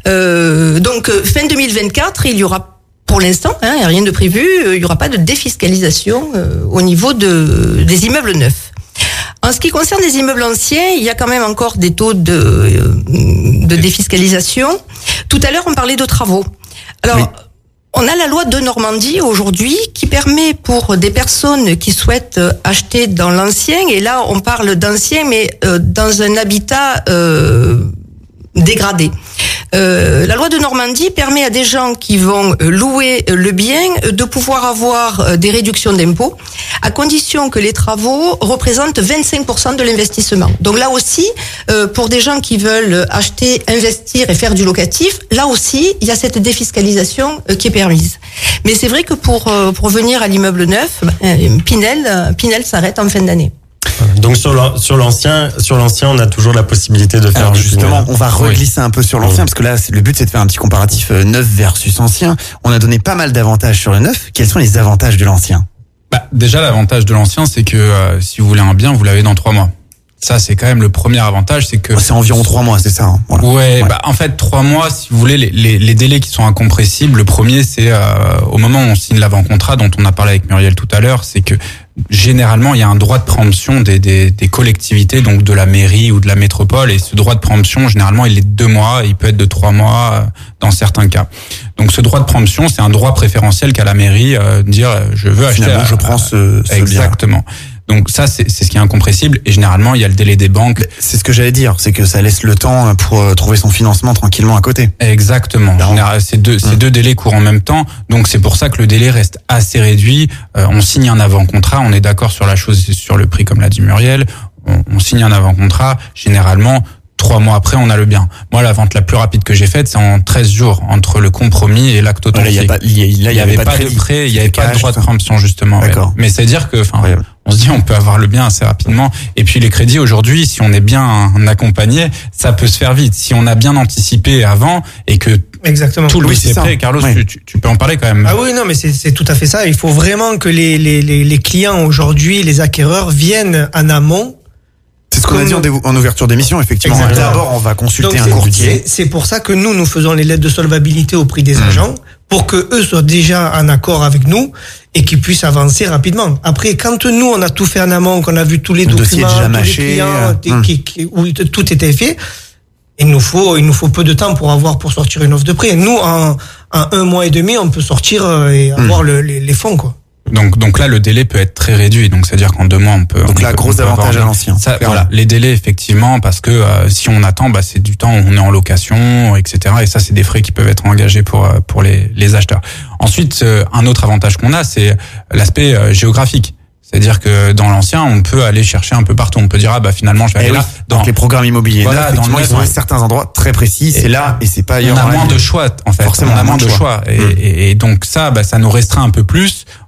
Euh, donc fin deux mille vingt-quatre, il y aura pour l'instant, hein, il n'y a rien de prévu, il n'y aura pas de défiscalisation euh, au niveau de, des immeubles neufs. En ce qui concerne les immeubles anciens, il y a quand même encore des taux de, de défiscalisation. Tout à l'heure, on parlait de travaux. Alors, oui. On a la loi de Normandie aujourd'hui qui permet pour des personnes qui souhaitent acheter dans l'ancien, et là on parle d'ancien mais euh, dans un habitat euh, dégradé. Euh, la loi de Normandie permet à des gens qui vont louer le bien de pouvoir avoir des réductions d'impôts à condition que les travaux représentent vingt-cinq pour cent de l'investissement. Donc là aussi, euh, pour des gens qui veulent acheter, investir et faire du locatif, là aussi, il y a cette défiscalisation euh, qui est permise. Mais c'est vrai que pour, euh, pour venir à l'immeuble neuf, euh, Pinel, Pinel s'arrête en fin d'année. Donc sur le, sur l'ancien, sur l'ancien, on a toujours la possibilité de faire. Alors justement, Pinel. On va reglisser oui. un peu sur l'ancien oui. parce que là, le but c'est de faire un petit comparatif neuf versus ancien. On a donné pas mal d'avantages sur le neuf. Quels sont les avantages de l'ancien? Bah, déjà, l'avantage de l'ancien, c'est que euh, si vous voulez un bien, vous l'avez dans trois mois. Ça, c'est quand même le premier avantage, c'est que... C'est environ trois mois, c'est ça hein, voilà. ouais, ouais, bah en fait, trois mois, si vous voulez, les, les, les délais qui sont incompressibles, le premier, c'est euh, au moment où on signe l'avant-contrat, dont on a parlé avec Muriel tout à l'heure, c'est que généralement, il y a un droit de préemption des, des, des collectivités, donc de la mairie ou de la métropole, et ce droit de préemption, généralement, il est de deux mois, il peut être de trois mois euh, dans certains cas. Donc ce droit de préemption, c'est un droit préférentiel qu'a la mairie, euh, de dire, je veux acheter... Finalement, à, je prends ce, ce exactement. Bien. Donc ça, c'est, c'est ce qui est incompressible. Et généralement, il y a le délai des banques. C'est ce que j'allais dire, c'est que ça laisse le temps pour trouver son financement tranquillement à côté. Exactement. Général, ces deux, ces mmh. deux délais courent en même temps. Donc c'est pour ça que le délai reste assez réduit. Euh, on signe un avant-contrat, on est d'accord sur la chose, sur le prix, comme l'a dit Muriel. On, on signe un avant-contrat. Généralement, trois mois après, on a le bien. Moi, la vente la plus rapide que j'ai faite, c'est en treize jours, entre le compromis et l'acte authentique. Là, il n'y avait, avait pas de prêt, il n'y avait pas de droit de préemption, justement. D'accord. Ouais. Mais c'est-à-dire que, enfin, on se dit, on peut avoir le bien assez rapidement. Et puis, les crédits, aujourd'hui, si on est bien accompagné, ça peut se faire vite. Si on a bien anticipé avant et que Exactement. tout le oui, est prêt, Carlos, oui. tu, tu peux en parler quand même. Ah oui, non, mais c'est, c'est tout à fait ça. Il faut vraiment que les, les, les, les clients aujourd'hui, les acquéreurs, viennent en amont. C'est ce qu'on a dit en, dé- en ouverture d'émission, effectivement. Exactement. D'abord, on va consulter Donc, un courtier. C'est, c'est pour ça que nous, nous faisons les lettres de solvabilité au prix des mmh. agents, pour que eux soient déjà en accord avec nous et qu'ils puissent avancer rapidement. Après, quand nous, on a tout fait en amont, qu'on a vu tous les Le documents, tous mâché, les clients, mmh. qui, qui, où tout était fait, il nous faut, il nous faut peu de temps pour avoir, pour sortir une offre de prix. Nous, en, en un mois et demi, on peut sortir et avoir mmh. le, les, les fonds, quoi. Donc, donc là, le délai peut être très réduit. Donc, c'est-à-dire qu'en deux mois, on peut. Donc on là, peut, gros avantage à l'ancien. Ça, voilà, les délais, effectivement, parce que euh, si on attend, bah, c'est du temps où on est en location, et cetera. Et ça, c'est des frais qui peuvent être engagés pour pour les les acheteurs. Ensuite, euh, un autre avantage qu'on a, c'est l'aspect euh, géographique. C'est-à-dire que dans l'ancien, on peut aller chercher un peu partout. On peut dire, ah bah finalement, je vais aller eh là. Oui, dans les programmes immobiliers, voilà, là, effectivement, dans ils sont à certains endroits très précis. C'est là et c'est pas ailleurs. On a moins de choix, en fait. Forcément, on a moins de choix. choix. Et, mmh. et, et donc ça, bah, ça nous restreint un peu plus.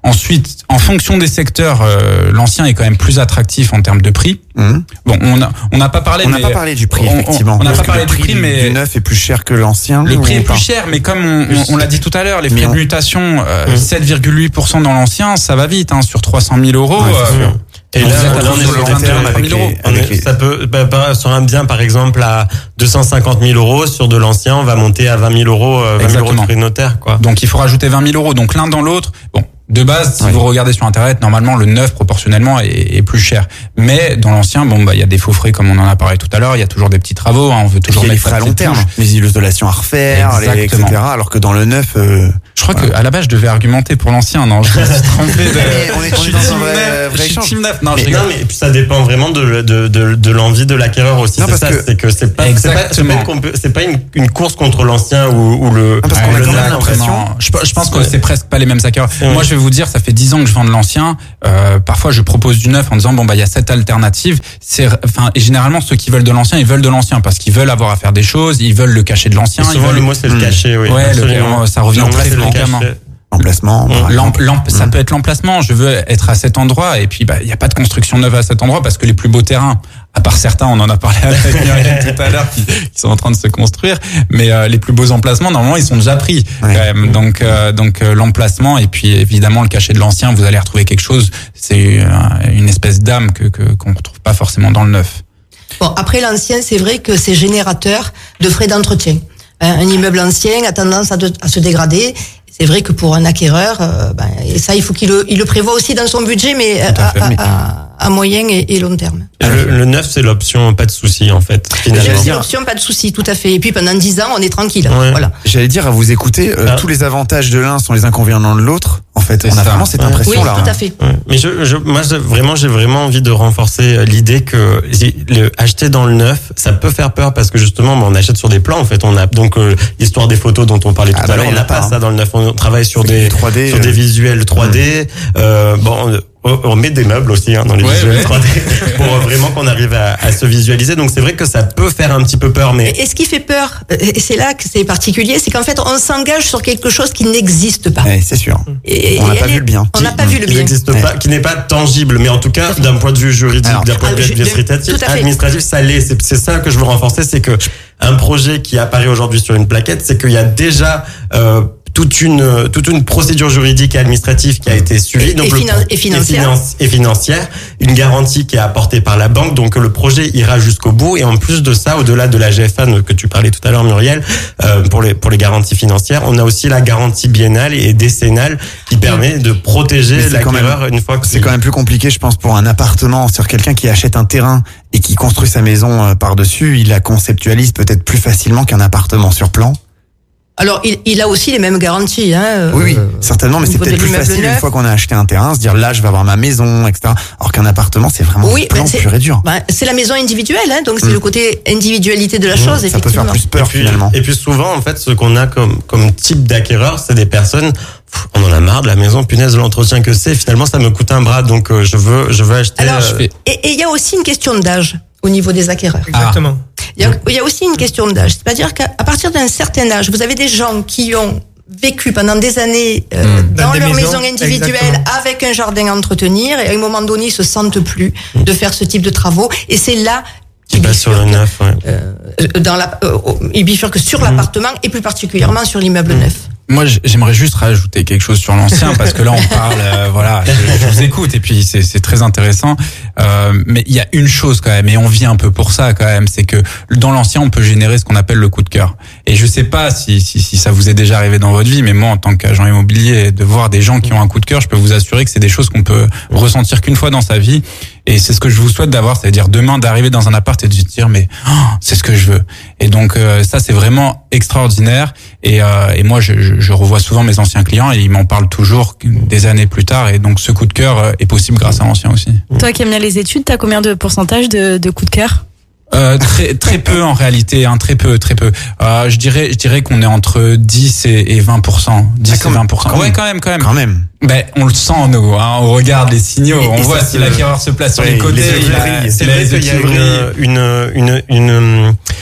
Ensuite, en fonction des secteurs, euh, l'ancien est quand même plus attractif en termes de prix. Mmh. Bon, on a on n'a pas parlé. On n'a mais pas parlé du prix, on- effectivement. On n'a Parce pas que parlé le du prix, du, mais du neuf est plus cher que l'ancien. le prix ou est pas plus cher, mais comme on, on, on l'a dit tout à l'heure, les frais Mais de on- mutation, euh, Mmh. sept virgule huit pour cent dans l'ancien, ça va vite, hein, sur trois cent mille euros. Ouais, c'est euh, sûr. Et Vous là, êtes là, alors on est sur sur le le vingt et un terme avec mille euros. les- On avec est- les- Ça peut, bah, bah, sur un bien, par exemple, à deux cent cinquante mille euros, sur de l'ancien, on va monter à vingt mille euros, euh, vingt mille euros de Exactement. frais de notaire, quoi. Donc il faut rajouter vingt mille euros. Donc l'un dans l'autre. Bon, de base, si Ouais. vous regardez sur Internet, normalement le neuf proportionnellement est, est plus cher. Mais dans l'ancien, bon bah il y a des faux frais comme on en a parlé tout à l'heure. Il y a toujours des petits travaux. Hein, on veut Il toujours y a les mettre frais à la long petite terme, touche. les isolations à refaire, les, et Exactement. cetera. Alors que dans le neuf, euh, Je crois que à la base je devais argumenter pour l'ancien. Non, je me suis trompé. De... Mais on est- on Je est suis dans un team vrai- neuf, vrai je suis échange. team neuf. Non, je Mais, rigole. non, mais et puis ça dépend vraiment de, de, de, de l'envie de l'acquéreur aussi. Non, C'est parce ça, que- c'est que c'est pas, c'est pas, c'est pas, Exactement. une, compé- c'est pas une, une course contre l'ancien ou, ou le, Ah, parce qu'on ou a le quand même neuf. l'impression- Vraiment, Je, je pense que Ouais. c'est presque pas les mêmes acquéreurs. Ouais. Moi, je vais vous dire, ça fait dix ans que je vends de l'ancien. Euh, parfois, je propose du neuf en disant bon bah il y a cette alternative. C'est, enfin, et généralement ceux qui veulent de l'ancien, ils veulent de l'ancien parce qu'ils veulent avoir à faire des choses, ils veulent le cachet de l'ancien. Et ils souvent, veulent le mot, c'est le Hmm. cachet, oui. Ouais, le- absolument. ça revient Non, moi, très c'est le fréquemment. cachet. emplacement. par L'em- exemple. l'em- ça Mm. peut être l'emplacement. Je veux être à cet endroit et puis bah il y a pas de construction neuve à cet endroit parce que les plus beaux terrains, à part certains, on en a parlé avec Muriel tout à l'heure, qui, qui sont en train de se construire, mais euh, les plus beaux emplacements normalement ils sont déjà pris. Ouais. Quand même. Donc euh, donc euh, l'emplacement et puis évidemment le cachet de l'ancien, vous allez retrouver quelque chose. C'est euh, une espèce d'âme que que qu'on retrouve pas forcément dans le neuf. Bon, après l'ancien, c'est vrai que c'est générateur de frais d'entretien. Hein, un immeuble ancien a tendance à, de- à se dégrader. C'est vrai que pour un acquéreur, euh, ben, et ça, il faut qu'il le, il le prévoit aussi dans son budget, mais à, Tout à fait. à- à- à moyen et, et long terme. Le, le neuf, c'est l'option, pas de souci, en fait, C'est finalement. une option, pas de souci, tout à fait. Et puis pendant dix ans, on est tranquille. Ouais. Voilà. J'allais dire à vous écouter, euh, Ah. tous les avantages de l'un sont les inconvénients de l'autre. En fait, C'est on a ça. vraiment cette Ouais. Oui, impression-là. tout à fait. Ouais. Mais je, je, moi, je- vraiment, j'ai vraiment envie de renforcer euh, l'idée que si- le acheter dans le neuf, ça peut faire peur parce que justement, bah, on achète sur des plans. En fait, on a donc euh, l'histoire des photos dont on parlait Ah, tout bah à là, l'heure. il On y en n'a a pas, pas hein. ça dans le neuf. On travaille sur des, Du trois D, sur euh. des visuels trois D. Euh, bon. On on met des meubles aussi hein, dans les Ouais, visuels ouais. trois D pour euh, vraiment qu'on arrive à, à se visualiser. Donc c'est vrai que ça peut faire un petit peu peur, mais Et ce qui fait peur, euh, et c'est là que c'est particulier, c'est qu'en fait, on s'engage sur quelque chose qui n'existe pas. Ouais, c'est sûr. Et- On n'a et pas elle vu est- le bien. On n'a pas vu le qui bien. n'existe Ouais. pas, qui n'est pas tangible, mais en tout cas d'un point de vue juridique, Alors, d'un point de ah, vue je- administratif, tout à fait. administratif, ça l'est. C'est, c'est ça que je veux renforcer, c'est que un projet qui apparaît aujourd'hui sur une plaquette, c'est qu'il y a déjà euh, toute une toute une procédure juridique et administrative qui a été suivie, Et- donc et le- finan- et financière. finance- et financière, une garantie qui est apportée par la banque, donc le projet ira jusqu'au bout. Et en plus de ça, au-delà de la G F A que tu parlais tout à l'heure, Muriel, euh, pour les pour les garanties financières, on a aussi la garantie biennale et décennale qui permet de Mais protéger c'est quand l'acquéreur une fois que C'est quand même plus compliqué, je pense, pour un appartement. Sur quelqu'un qui achète un terrain et qui construit sa maison euh, par-dessus, il la conceptualise peut-être plus facilement qu'un appartement sur plan. Alors, il, il a aussi les mêmes garanties. Hein, Oui, oui, euh, certainement, mais au c'est niveau peut-être de plus l'immeuble facile une neuf. fois qu'on a acheté un terrain, se dire là, je vais avoir ma maison, et cetera. Alors qu'un appartement, c'est vraiment Oui, un plan ben, c'est- pur et dur. Ben, c'est la maison individuelle, hein, donc c'est Mm. le côté individualité de la chose, Ça peut effectivement. faire plus peur et puis, finalement. Et puis souvent, en fait, ce qu'on a comme comme type d'acquéreur, c'est des personnes. pff, On en a marre de la maison, punaise de l'entretien que c'est. Finalement, ça me coûte un bras, donc euh, je veux je veux acheter. Alors, euh, fais- Et et il y a aussi une question d'âge au niveau des acquéreurs. Exactement. Il y, a, il y a aussi une question d'âge. C'est-à-dire qu'à à partir d'un certain âge, vous avez des gens qui ont vécu pendant des années euh, Mmh. dans, Dans des leur maisons, maison individuelle exactement. avec un jardin à entretenir et à un moment donné, ils se sentent plus de faire ce type de travaux. Et c'est là qui passe sur le bifurquent, neuf. Ouais. euh, dans la, euh, ils bifurquent sur l'appartement et plus particulièrement sur l'immeuble neuf. Moi, j- j'aimerais juste rajouter quelque chose sur l'ancien parce que là, on parle, euh, voilà, je, je vous écoute et puis c'est, c'est très intéressant. Euh, mais il y a une chose quand même, et on vit un peu pour ça quand même, c'est que dans l'ancien, on peut générer ce qu'on appelle le coup de cœur. Et je sais pas si, si, si ça vous est déjà arrivé dans votre vie, mais moi, en tant qu'agent immobilier, de voir des gens qui ont un coup de cœur, je peux vous assurer que c'est des choses qu'on peut ressentir qu'une fois dans sa vie. Et c'est ce que je vous souhaite d'avoir, c'est-à-dire demain d'arriver dans un appart et de se dire mais oh, c'est ce que je veux. Et donc euh, ça c'est vraiment extraordinaire. Et, euh, et moi je, je, je revois souvent mes anciens clients et ils m'en parlent toujours des années plus tard. Et donc ce coup de cœur euh, est possible grâce à l'ancien aussi. Toi qui aimes bien les études, t'as combien de pourcentage de, de coups de cœur? Euh, très très peu en réalité, hein, très peu, très peu. Euh, je dirais, je dirais qu'on est entre dix et vingt pour cent, dix Ah, quand et même, vingt pour cent. quand Ouais, même. quand même, quand même. Quand même. Ben, on le sent nous, hein, on regarde les signaux, Et- on et voit ça si se- l'acquéreur se place sur Oui, les côtés, les yeux il a- brillent. c'est C'est vrai les yeux qu'il y qui a brillent. une, une, une, une,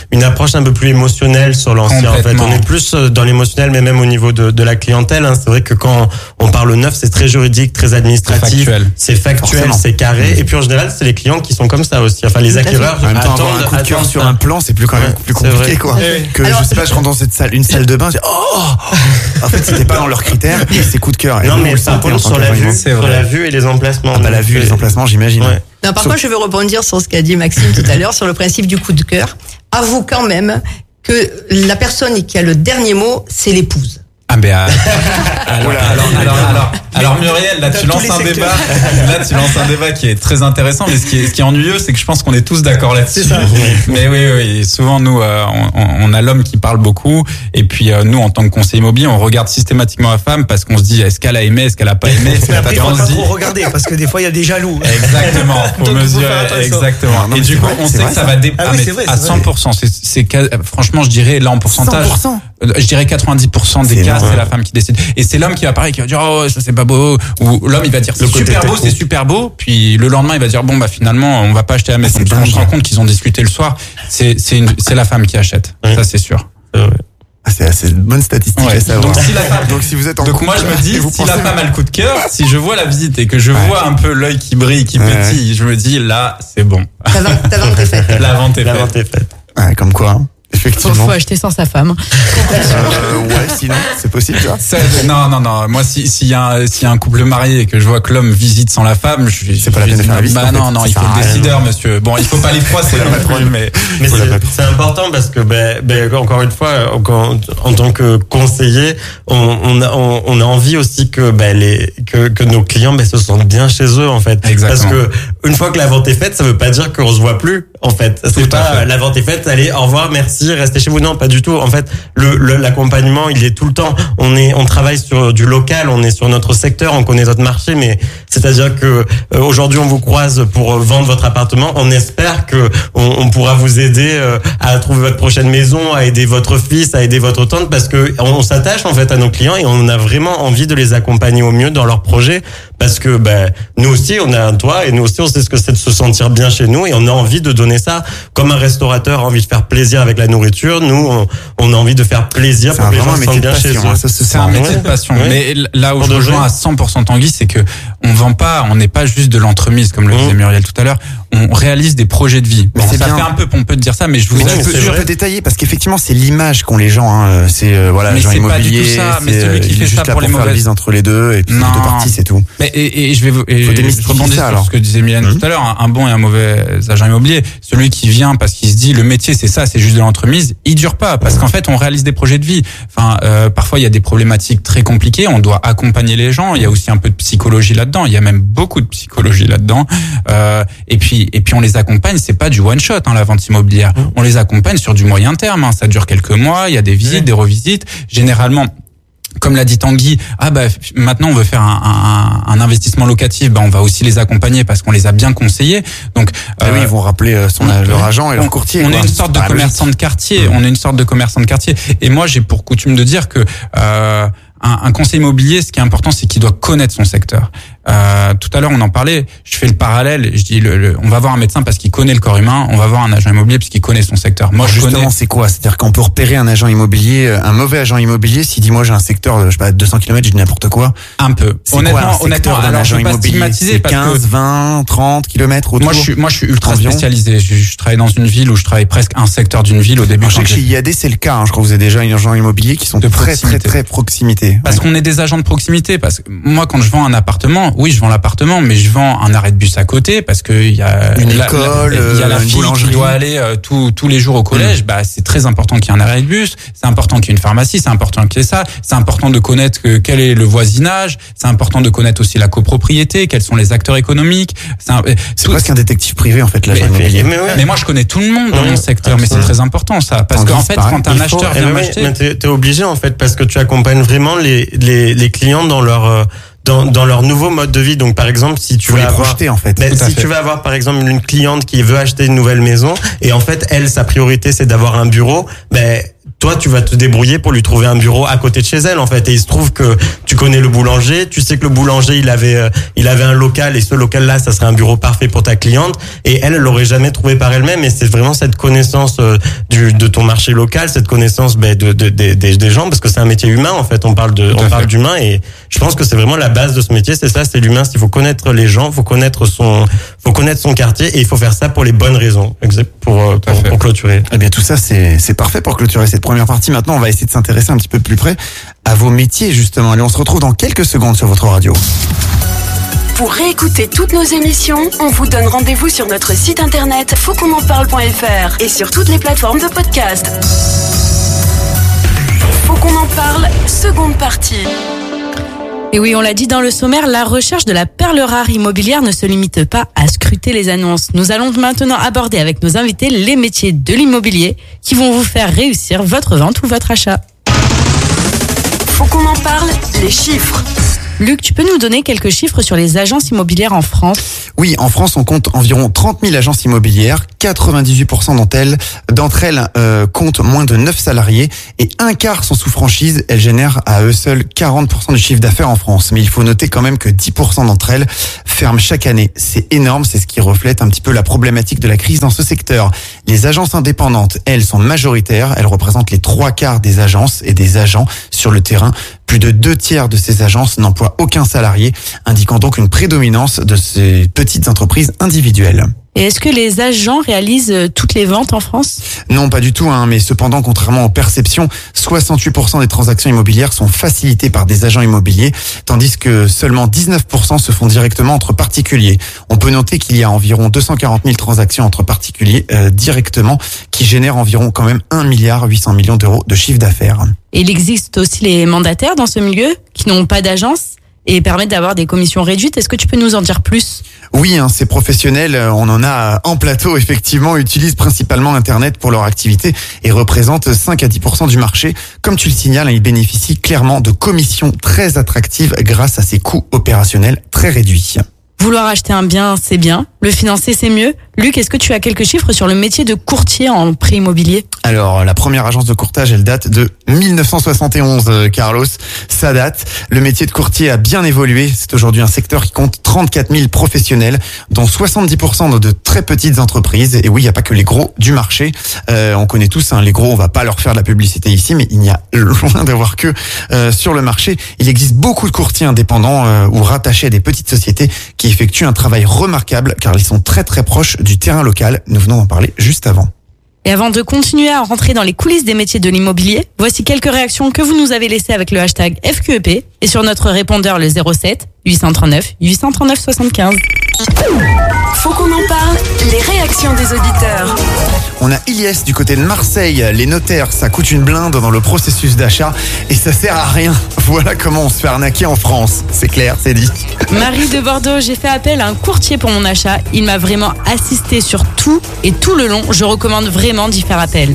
une approche un peu plus émotionnelle sur l'ancien. En fait, on est plus dans l'émotionnel, mais même au niveau de, de la clientèle. Hein. C'est vrai que quand on parle neuf, c'est très juridique, très administratif, c'est factuel, c'est, factuel, c'est carré. Mmh. Et puis en général, c'est les clients qui sont comme ça aussi. Enfin, les acquéreurs en même temps, attendent, avoir un coup de cœur attendent sur un plan, c'est plus quand même ouais, plus compliqué, quoi. Ouais. Que Alors, je sais pas, je rentre dans cette salle, une salle de bain, je dis, oh, en fait, c'était pas dans leurs critères et c'est coup de cœur. Non, mais par contre, sur la vue, sur la vue et les emplacements. Ah bah la vue et les emplacements, j'imagine. Ouais. Non, par contre, je veux rebondir sur ce qu'a dit Maxime tout à l'heure sur le principe du coup de cœur. Avoue quand même que la personne qui a le dernier mot, c'est l'épouse. Ah ben euh, alors, alors, alors, alors, alors Muriel, là tu lances un débat, là tu lances un débat qui est très intéressant, mais ce qui est, ce qui est ennuyeux, c'est que je pense qu'on est tous d'accord là-dessus. C'est ça. Mais oui, oui, souvent nous, euh, on, on a l'homme qui parle beaucoup, et puis euh, nous, en tant que conseiller immobilier, on regarde systématiquement la femme parce qu'on se dit, est-ce qu'elle a aimé, est-ce qu'elle a pas aimé, Mais après, il et faut on se pas dit, trop regarder parce que des fois il y a des jaloux. exactement, faut Donc, il faut mesurer, faire attention. exactement. Non, Et mais du c'est coup, vrai, on c'est sait vrai, que ça ça. va dé- Ah ah, oui, mais c'est vrai, à c'est cent pour cent. C'est, c'est, franchement, je dirais là en pourcentage. cent pour cent. Je dirais quatre-vingt-dix pour cent des C'est cas, énorme. c'est la femme qui décide. Et c'est l'homme qui va parler, qui va dire, oh, ça c'est pas beau. Ou l'homme, il va dire, c'est Le côté super beau, technique. c'est super beau. Puis le lendemain, il va dire, bon, bah, finalement, on va pas acheter la maison. c'est Parce qu'on se dingue. rend compte qu'ils ont discuté le soir. C'est, c'est une, c'est la femme qui achète. Oui. Ça, c'est sûr. Euh, ouais. Ah, c'est assez bonne statistique Ouais. à savoir. Donc, si la femme, Donc si vous êtes en donc couple, moi je me dis, et vous si la pensez- femme a le coup de cœur, si je vois la visite et que je Ouais. vois un peu l'œil qui brille, qui Ouais. pétille, je me dis, là, c'est bon. Ta vente, ta vente est faite. La vente est La faite. vente est faite. Ouais, comme quoi, hein. Faut, Effectivement. faut acheter sans sa femme. Euh, ouais, sinon, c'est possible, ça. Ça, non, non, non. Moi, si, s'il y a, un- s'il y a un couple marié et que je vois que l'homme visite sans la femme, je suis. C'est pas la je peine de dis, faire la visite, Bah en fait. non, non, Ça il faut sert à le rien. décideur, monsieur. Bon, il faut pas les froisser la non plus, patronne. mais. Mais Faut la c'est, battre. c'est important parce que, ben, ben, encore une fois, en, en tant que conseiller, on, on, a, on, on a envie aussi que, ben, les, que, que nos clients, ben, se sentent bien chez eux, en fait. Exactement. Parce que, une fois que la vente est faite, ça veut pas dire qu'on se voit plus, en fait. C'est Tout à pas, fait. la vente est faite, allez, au revoir, merci, restez chez vous. Non, pas du tout. En fait, le, le, l'accompagnement, il est tout le temps. On est, on travaille sur du local, on est sur notre secteur, on connaît notre marché, mais c'est-à-dire que, euh, aujourd'hui, on vous croise pour euh, vendre votre appartement. On espère que on, on pourra vous aider euh, à trouver votre prochaine maison, à aider votre fils, à aider votre tante, parce que on, on s'attache en fait à nos clients et on a vraiment envie de les accompagner au mieux dans leurs projets, parce que ben nous aussi on a un toit et nous aussi on sait ce que c'est de se sentir bien chez nous et on a envie de donner ça comme un restaurateur a envie de faire plaisir avec la nourriture. Nous on, on a envie de faire plaisir C'est pour un- que les vraiment gens un se sentent métier de bien chez passion, hein. eux. Ça se C'est sent. un métier Ouais. de passion. Ouais. Mais là où Pour je de rejoins vrai. à cent pour cent Tanguy, c'est que on vend pas, on n'est pas juste de l'entremise, comme le Mmh. disait Muriel tout à l'heure. On réalise des projets de vie. Mais Bon, c'est ça bien. fait un peu pompeux de dire ça, mais je vous Mais Ouais, tu mais peux, c'est tu vrai. peux détailler parce qu'effectivement c'est l'image qu'ont les gens. Hein. C'est euh, voilà, Mais agent c'est pas du immobilier. tout ça, mais c'est, celui qui euh, il fait est ça juste là pour les faire le mauvaises- bise entre les deux et puis c'est Non. deux parties, c'est tout. Mais, et, et je vais vous, et Faut je démystifier rebondis ça, sur alors. ce que disait Mylène Mmh. tout à l'heure. Un, un bon et un mauvais agent immobilier, celui qui vient parce qu'il se dit le métier c'est ça, c'est juste de l'entremise, il dure pas parce qu'en fait on réalise des projets de vie. Enfin, euh, parfois il y a des problématiques très compliquées, on doit accompagner les gens. Il y a aussi un peu de psychologie là-dedans. Il y a même beaucoup de psychologie là-dedans. Euh, et puis et puis on les accompagne. C'est pas du one shot hein, la vente immobilière. On les accompagne sur du moyen terme. Hein. Ça dure quelques mois. Il y a des visites, des revisites. Généralement. Comme l'a dit Tanguy, ah bah maintenant on veut faire un, un, un investissement locatif, bah on va aussi les accompagner parce qu'on les a bien conseillés. Donc Ah oui, ils vont rappeler euh, son on- leur agent et leur on- courtier. On quoi. est une sorte de Ah, commerçant de quartier. Mmh. On est une sorte de commerçant de quartier. Et moi, j'ai pour coutume de dire que euh, un, un conseiller immobilier, ce qui est important, c'est qu'il doit connaître son secteur. Euh, tout à l'heure, on en parlait. Je fais le parallèle. Je dis, le, le, on va voir un médecin parce qu'il connaît le corps humain. On va voir un agent immobilier parce qu'il connaît son secteur. Moi, Alors je justement, connais. c'est quoi? C'est-à-dire qu'on peut repérer un agent immobilier, un mauvais agent immobilier, s'il dit moi j'ai un secteur de, je sais pas, deux cents kilomètres, je dis n'importe quoi. Un peu. C'est Honnêtement, quoi un secteur honnêtement, d'un alors je agent vais pas immobilier? stigmatiser C'est parce que quinze, vingt, trente kilomètres autour? moi, je suis, moi, je suis ultra Environ. spécialisé. Je, je travaille dans une ville où je travaille presque un secteur d'une ville au début. Alors, je sais quand que chez j'ai- I A D c'est le cas, hein. Je crois que vous avez déjà un agent immobilier qui sont De très, très, proximité. très proximité. Parce Ouais. qu'on est des agents de proximité. Parce que moi, quand je vends un appartement, oui, je vends l'appartement, mais je vends un arrêt de bus à côté parce que il y a Une la- école, la- il y a la une fille boulangerie. qui doit aller euh, tous tous les jours au collège. Bah, c'est très important qu'il y ait un arrêt de bus. C'est important qu'il y ait une pharmacie. C'est important qu'il y ait ça. C'est important de connaître que, quel est le voisinage. C'est important de connaître aussi la copropriété. Quels sont les acteurs économiques. C'est un- C'est tout- presque un détective privé en fait, l'agent Mais- immobilier. Mais ouais. mais moi, je connais tout le monde dans Ouais, mon secteur, mais c'est absolument. très important ça, parce Tanguy, qu'en c'est fait, pareil. quand un Il faut- acheteur eh vient oui, m'acheter, mais t'es, t'es obligé en fait parce que tu accompagnes vraiment les les, les clients dans leur euh, dans dans leur nouveau mode de vie. Donc par exemple, si tu Tu veux vas les avoir projeter en fait. Ben, Tout à si fait. tu vas avoir par exemple une cliente qui veut acheter une nouvelle maison et en fait elle sa priorité c'est d'avoir un bureau, ben toi, tu vas te débrouiller pour lui trouver un bureau à côté de chez elle, en fait. Et il se trouve que tu connais le boulanger, tu sais que le boulanger, il avait, euh, il avait un local, et ce local-là, ça serait un bureau parfait pour ta cliente. Et elle, elle l'aurait jamais trouvé par elle-même. Et c'est vraiment cette connaissance euh, du, de ton marché local, cette connaissance ben, de, de, de, de, des gens, parce que c'est un métier humain, en fait. On parle de, on parle d'humain, et je pense que c'est vraiment la base de ce métier. C'est ça, c'est l'humain. Il faut connaître les gens, faut connaître son, faut connaître son quartier, et il faut faire ça pour les bonnes raisons, pour, pour, pour clôturer. Eh bien, tout ça, c'est, c'est parfait pour clôturer cette première partie. Maintenant, on va essayer de s'intéresser un petit peu plus près à vos métiers, justement. Allez, on se retrouve dans quelques secondes sur votre radio. Pour réécouter toutes nos émissions, on vous donne rendez-vous sur notre site internet faut qu'on en parle point f r et sur toutes les plateformes de podcast. Faut qu'on en parle, seconde partie. Et oui, on l'a dit dans le sommaire, la recherche de la perle rare immobilière ne se limite pas à scruter les annonces. Nous allons maintenant aborder avec nos invités les métiers de l'immobilier qui vont vous faire réussir votre vente ou votre achat. Faut qu'on en parle, les chiffres. Luc, tu peux nous donner quelques chiffres sur les agences immobilières en France ? Oui, en France, on compte environ trente mille agences immobilières. quatre-vingt-dix-huit pour cent d'entre elles, d'entre elles euh, comptent moins de neuf salariés et un quart sont sous franchise. Elles génèrent à eux seuls quarante pour cent du chiffre d'affaires en France. Mais il faut noter quand même que dix pour cent d'entre elles ferment chaque année. C'est énorme, c'est ce qui reflète un petit peu la problématique de la crise dans ce secteur. Les agences indépendantes, elles, sont majoritaires. Elles représentent les trois quarts des agences et des agents sur le terrain. Plus de deux tiers de ces agences n'emploient aucun salarié, indiquant donc une prédominance de ces petites entreprises individuelles. Et est-ce que les agents réalisent toutes les ventes en France ? Non, pas du tout, hein, mais cependant, contrairement aux perceptions, soixante-huit pour cent des transactions immobilières sont facilitées par des agents immobiliers, tandis que seulement dix-neuf pour cent se font directement entre particuliers. On peut noter qu'il y a environ deux cent quarante mille transactions entre particuliers euh, directement, qui génèrent environ quand même un milliard huit cents millions d'euros de chiffre d'affaires. Et il existe aussi les mandataires dans ce milieu, qui n'ont pas d'agence et permettent d'avoir des commissions réduites. Est-ce que tu peux nous en dire plus ? Oui, hein, ces professionnels, on en a en plateau, effectivement, utilisent principalement Internet pour leur activité et représentent cinq à dix pour cent du marché. Comme tu le signales, ils bénéficient clairement de commissions très attractives grâce à ces coûts opérationnels très réduits. Vouloir acheter un bien, c'est bien. Le financer, c'est mieux. Luc, est-ce que tu as quelques chiffres sur le métier de courtier en prêt immobilier ? Alors, la première agence de courtage, elle date de dix-neuf cent soixante et onze, Carlos. Ça date. Le métier de courtier a bien évolué. C'est aujourd'hui un secteur qui compte trente-quatre mille professionnels, dont soixante-dix pour cent de très petites entreprises. Et oui, il n'y a pas que les gros du marché. Euh, on connaît tous, hein, les gros, on va pas leur faire de la publicité ici, mais il n'y a loin d'avoir que euh, sur le marché. Il existe beaucoup de courtiers indépendants euh, ou rattachés à des petites sociétés qui effectuent un travail remarquable car ils sont très très proches du terrain local. Nous venons d'en parler juste avant. Et avant de continuer à rentrer dans les coulisses des métiers de l'immobilier, voici quelques réactions que vous nous avez laissées avec le hashtag F Q E P et sur notre répondeur le zéro sept huit cent trente-neuf huit cent trente-neuf soixante-quinze. Faut qu'on en parle, les réactions des auditeurs. On a Ilyes du côté de Marseille. Les notaires, ça coûte une blinde dans le processus d'achat et ça sert à rien. Voilà comment on se fait arnaquer en France. C'est clair, c'est dit. Marie de Bordeaux, j'ai fait appel à un courtier pour mon achat. Il m'a vraiment assisté sur tout et tout le long. Je recommande vraiment d'y faire appel.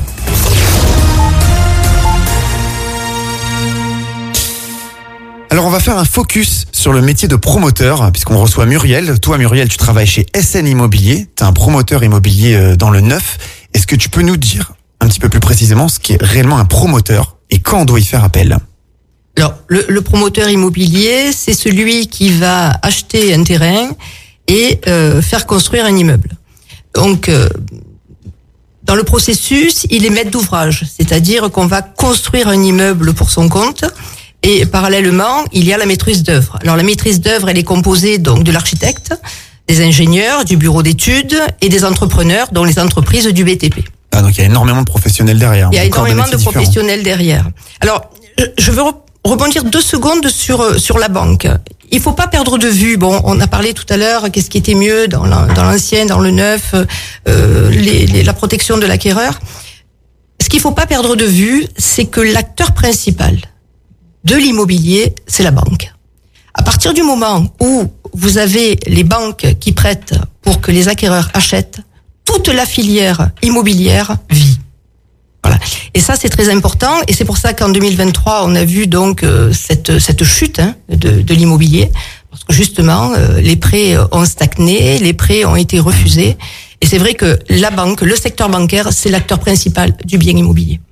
Alors on va faire un focus sur le métier de promoteur, puisqu'on reçoit Muriel. Toi Muriel, tu travailles chez S N Immobilier, tu es un promoteur immobilier dans le neuf. Est-ce que tu peux nous dire un petit peu plus précisément ce qu'est réellement un promoteur et quand on doit y faire appel ? Alors le, le promoteur immobilier, c'est celui qui va acheter un terrain et euh, faire construire un immeuble. Donc euh, dans le processus, il est maître d'ouvrage, c'est-à-dire qu'on va construire un immeuble pour son compte. Et parallèlement, il y a la maîtrise d'œuvre. Alors la maîtrise d'œuvre, elle est composée donc de l'architecte, des ingénieurs, du bureau d'études et des entrepreneurs, dont les entreprises du B T P. Ah donc il y a énormément de professionnels derrière. Il y a énormément de professionnels derrière. Alors je veux rebondir deux secondes sur sur la banque. Il faut pas perdre de vue. Bon, on a parlé tout à l'heure qu'est-ce qui était mieux dans la, dans l'ancien, dans le neuf, euh, les, les, la protection de l'acquéreur. Ce qu'il faut pas perdre de vue, c'est que l'acteur principal de l'immobilier, c'est la banque. À partir du moment où vous avez les banques qui prêtent pour que les acquéreurs achètent, toute la filière immobilière vit. Voilà. Et ça, c'est très important. Et c'est pour ça qu'en deux mille vingt-trois, on a vu donc euh, cette cette chute hein, de, de l'immobilier, parce que justement, euh, les prêts ont stagné, les prêts ont été refusés. Et c'est vrai que la banque, le secteur bancaire, c'est l'acteur principal du bien immobilier.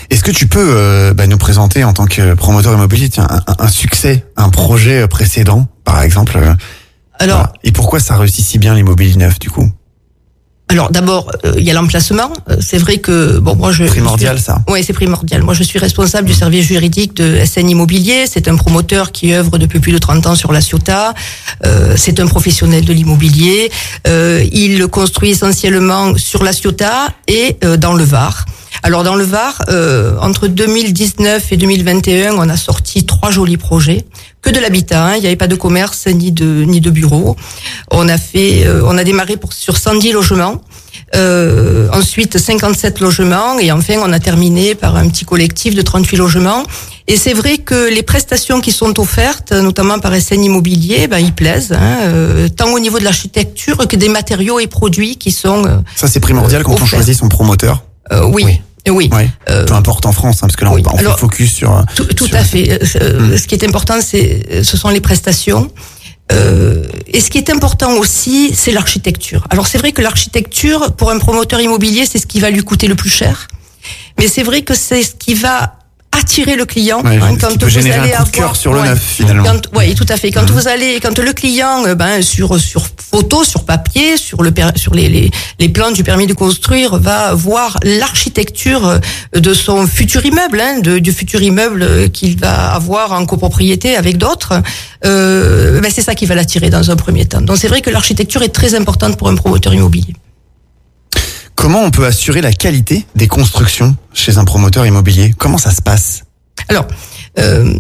Est-ce que tu peux euh, bah, nous présenter en tant que promoteur immobilier tiens, un, un succès, un projet précédent, par exemple euh, Alors, voilà. Et pourquoi ça réussit si bien l'immobilier neuf, du coup? Alors d'abord, il euh, y a l'emplacement. Euh, c'est vrai que bon, moi je primordial je suis, ça. Oui, c'est primordial. Moi, je suis responsable du service juridique de S N Immobilier. C'est un promoteur qui œuvre depuis plus de trente ans sur la Ciotat. Euh, c'est un professionnel de l'immobilier. Euh, il construit essentiellement sur la Ciotat et euh, dans le Var. Alors dans le Var, euh, entre deux mille dix-neuf et deux mille vingt et un, on a sorti trois jolis projets. Que de l'habitat, hein. Il n'y avait pas de commerce ni de ni de bureau. On a fait, euh, on a démarré pour sur cent dix logements. Euh, ensuite cinquante-sept logements et enfin on a terminé par un petit collectif de trente-huit logements. Et c'est vrai que les prestations qui sont offertes, notamment par S N Immobilier, ben ils plaisent, hein, euh, tant au niveau de l'architecture que des matériaux et produits qui sont. Euh, Ça c'est primordial quand offerts. on choisit son promoteur. Euh, oui. oui. Oui, ouais. euh, peu importe en France, hein, parce que là oui. on, on Alors, fait focus sur. Tout, tout sur... à fait. Euh, mmh. Ce qui est important, c'est, ce sont les prestations. Euh, et ce qui est important aussi, c'est l'architecture. Alors c'est vrai que l'architecture, pour un promoteur immobilier, c'est ce qui va lui coûter le plus cher. Mais c'est vrai que c'est ce qui va attirer le client ouais, hein, quand qui peut vous générer allez un coup de avoir cœur sur le ouais, neuf finalement. Oui, tout à fait. Quand mmh. vous allez, quand le client, ben sur sur photo, sur papier, sur le sur les les les plans du permis de construire, va voir l'architecture de son futur immeuble, hein, de, du futur immeuble qu'il va avoir en copropriété avec d'autres. Euh, ben c'est ça qui va l'attirer dans un premier temps. Donc c'est vrai que l'architecture est très importante pour un promoteur immobilier. Comment on peut assurer la qualité des constructions chez un promoteur immobilier? Comment ça se passe? Alors, euh,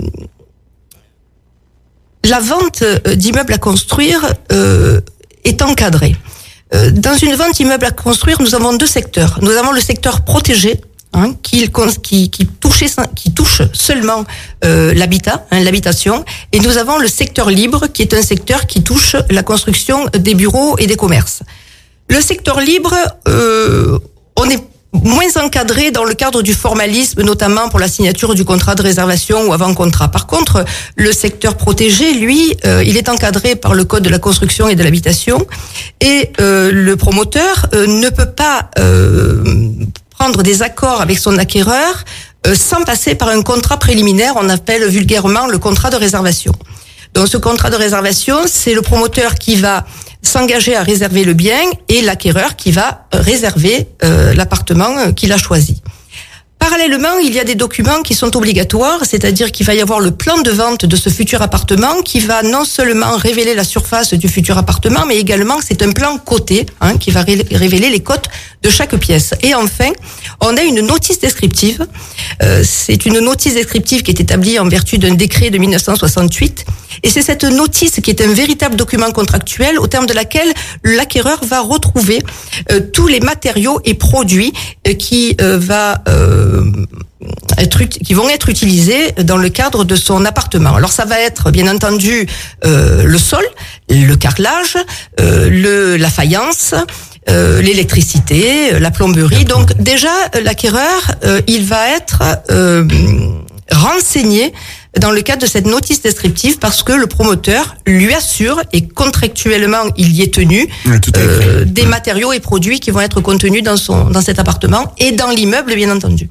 la vente d'immeubles à construire euh, est encadrée. Euh, dans une vente d'immeubles à construire, nous avons deux secteurs. Nous avons le secteur protégé, hein, qui, qui, qui, touche, qui touche seulement euh, l'habitat, hein, l'habitation, et nous avons le secteur libre, qui est un secteur qui touche la construction des bureaux et des commerces. Le secteur libre, euh, on est moins encadré dans le cadre du formalisme, notamment pour la signature du contrat de réservation ou avant-contrat. Par contre, le secteur protégé, lui, euh, il est encadré par le Code de la construction et de l'habitation, et euh, le promoteur euh, ne peut pas euh, prendre des accords avec son acquéreur euh, sans passer par un contrat préliminaire, on appelle vulgairement le contrat de réservation. Donc ce contrat de réservation, c'est le promoteur qui va s'engager à réserver le bien et l'acquéreur qui va réserver euh, l'appartement qu'il a choisi. Parallèlement, il y a des documents qui sont obligatoires, c'est-à-dire qu'il va y avoir le plan de vente de ce futur appartement qui va non seulement révéler la surface du futur appartement, mais également c'est un plan coté hein, qui va ré- révéler les cotes de chaque pièce. Et enfin, on a une notice descriptive. Euh, c'est une notice descriptive qui est établie en vertu d'un décret de dix-neuf cent soixante-huit. Et c'est cette notice qui est un véritable document contractuel au terme de laquelle l'acquéreur va retrouver euh, tous les matériaux et produits euh, qui euh, va euh, être qui vont être utilisés dans le cadre de son appartement. Alors ça va être bien entendu euh, le sol, le carrelage, euh, le la faïence, euh, l'électricité, la plomberie. Donc déjà l'acquéreur euh, il va être euh, renseigné dans le cadre de cette notice descriptive parce que le promoteur lui assure et contractuellement il y est tenu oui, euh, des oui. matériaux et produits qui vont être contenus dans son dans cet appartement et dans l'immeuble bien entendu.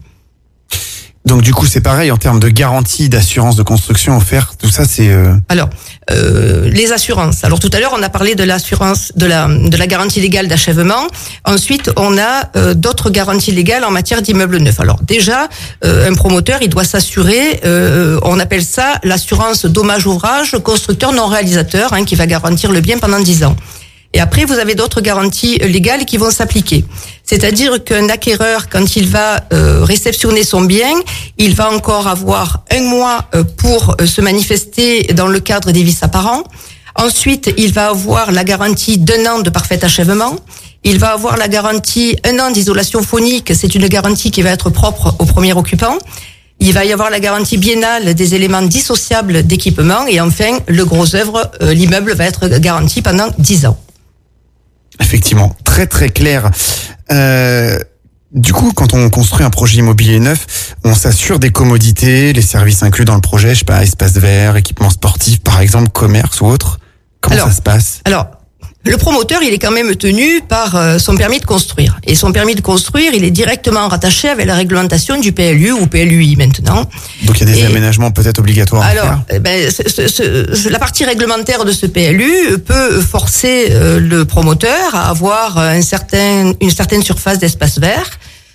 Donc du coup c'est pareil en termes de garantie, d'assurance de construction offerte, tout ça c'est. Euh... Alors euh, les assurances. Alors tout à l'heure on a parlé de l'assurance, de la de la garantie légale d'achèvement. Ensuite on a euh, d'autres garanties légales en matière d'immeuble neuf. Alors déjà euh, un promoteur il doit s'assurer, euh, on appelle ça l'assurance dommage ouvrage constructeur non réalisateur, hein, qui va garantir le bien pendant dix ans. Et après, vous avez d'autres garanties légales qui vont s'appliquer. C'est-à-dire qu'un acquéreur, quand il va euh, réceptionner son bien, il va encore avoir un mois euh, pour euh, se manifester dans le cadre des vices apparents. Ensuite, il va avoir la garantie d'un an de parfait achèvement. Il va avoir la garantie un an d'isolation phonique. C'est une garantie qui va être propre au premier occupant. Il va y avoir la garantie biennale des éléments dissociables d'équipement. Et enfin, le gros œuvre, euh, l'immeuble va être garanti pendant dix ans. Effectivement, très très clair. Euh, du coup, quand on construit un projet immobilier neuf, on s'assure des commodités, les services inclus dans le projet, je sais pas, espace vert, équipement sportif par exemple, commerce ou autre. Comment alors, ça se passe? Alors, le promoteur, il est quand même tenu par son permis de construire. Et son permis de construire, il est directement rattaché avec la réglementation du P L U ou P L U I maintenant. Donc il y a des Et aménagements peut-être obligatoires à alors, faire. eh ben, ce, ce, ce, la partie réglementaire de ce P L U peut forcer euh, le promoteur à avoir un certain, une certaine surface d'espace vert.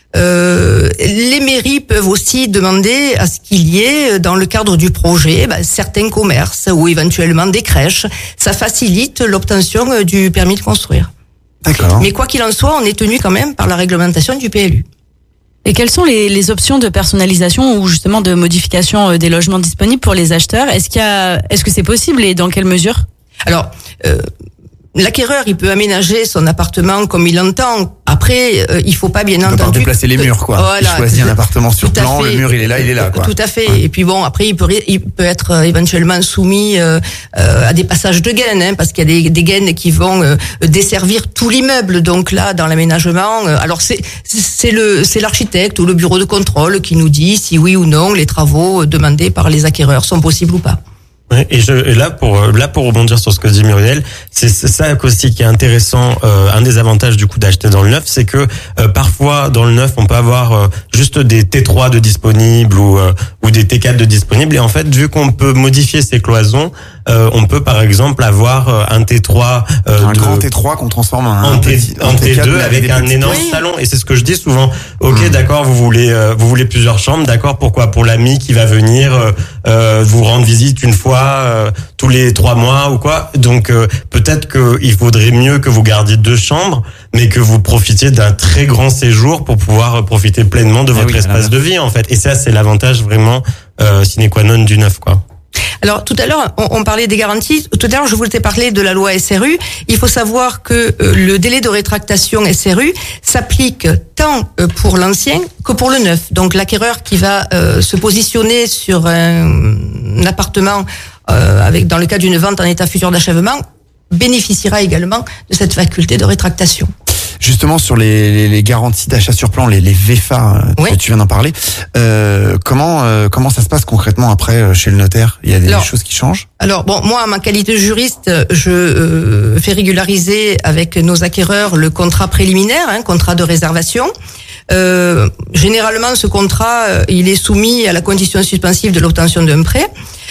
Euh, les mairies peuvent aussi demander à ce qu'il y ait dans le cadre du projet ben, certains commerces ou éventuellement des crèches. Ça facilite l'obtention du permis de construire. D'accord. Mais quoi qu'il en soit, on est tenu quand même par la réglementation du P L U. Et quelles sont les, les options de personnalisation ou justement de modification des logements disponibles pour les acheteurs? Est-ce qu'il y a, est-ce que c'est possible et dans quelle mesure? Alors, euh, l'acquéreur, il peut aménager son appartement comme il l'entend. Après, euh, il faut pas bien Il entendu... peut pas déplacer les murs, quoi. Voilà, il choisit un appartement sur tout à plan, fait. le mur il est là, il est là, quoi. Tout à fait. Ouais. Et puis bon, après, il peut, il peut être euh, éventuellement soumis euh, euh, à des passages de gaines, hein, parce qu'il y a des, des gaines qui vont euh, desservir tout l'immeuble. Donc là, dans l'aménagement, euh, alors c'est c'est le c'est l'architecte ou le bureau de contrôle qui nous dit si oui ou non les travaux demandés par les acquéreurs sont possibles ou pas. Et, je, et là pour là pour rebondir sur ce que dit Muriel, c'est ça aussi qui est intéressant. Euh, un des avantages du coup d'acheter dans le neuf, c'est que euh, parfois dans le neuf on peut avoir euh, juste des T trois de disponibles ou euh, ou des T quatre de disponibles. Et en fait, vu qu'on peut modifier ces cloisons, euh, on peut par exemple avoir euh, un T trois, euh, un de, grand T trois qu'on transforme en en, un T, petit, en T deux avec un petits... énorme oui. salon. Et c'est ce que je dis souvent. Ok, Mmh. d'accord, vous voulez euh, vous voulez plusieurs chambres, d'accord. Pourquoi? Pour l'ami qui va venir euh, euh, vous rendre visite une fois euh, tous les trois mois ou quoi. Donc euh, peut-être que il vaudrait mieux que vous gardiez deux chambres, mais que vous profitiez d'un très grand séjour pour pouvoir profiter pleinement de Ah votre oui, espace voilà. de vie en fait. Et ça, c'est l'avantage vraiment euh, sine qua non du neuf, quoi. Alors tout à l'heure, on, on parlait des garanties. Tout à l'heure, je voulais parler de la loi S R U. Il faut savoir que euh, le délai de rétractation S R U s'applique tant euh, pour l'ancien que pour le neuf. Donc l'acquéreur qui va euh, se positionner sur un, un appartement euh, avec dans le cas d'une vente en état futur d'achèvement bénéficiera également de cette faculté de rétractation. Justement sur les, les, les garanties d'achat sur plan, les, les V F A, Oui. tu viens d'en parler. Euh, comment euh, comment ça se passe concrètement après euh, chez le notaire? Il y a des Alors, choses qui changent? Alors bon, moi, en ma qualité de juriste, je euh, fais régulariser avec nos acquéreurs le contrat préliminaire, hein, contrat de réservation. Euh, généralement, ce contrat, euh, il est soumis à la condition suspensive de l'obtention d'un prêt.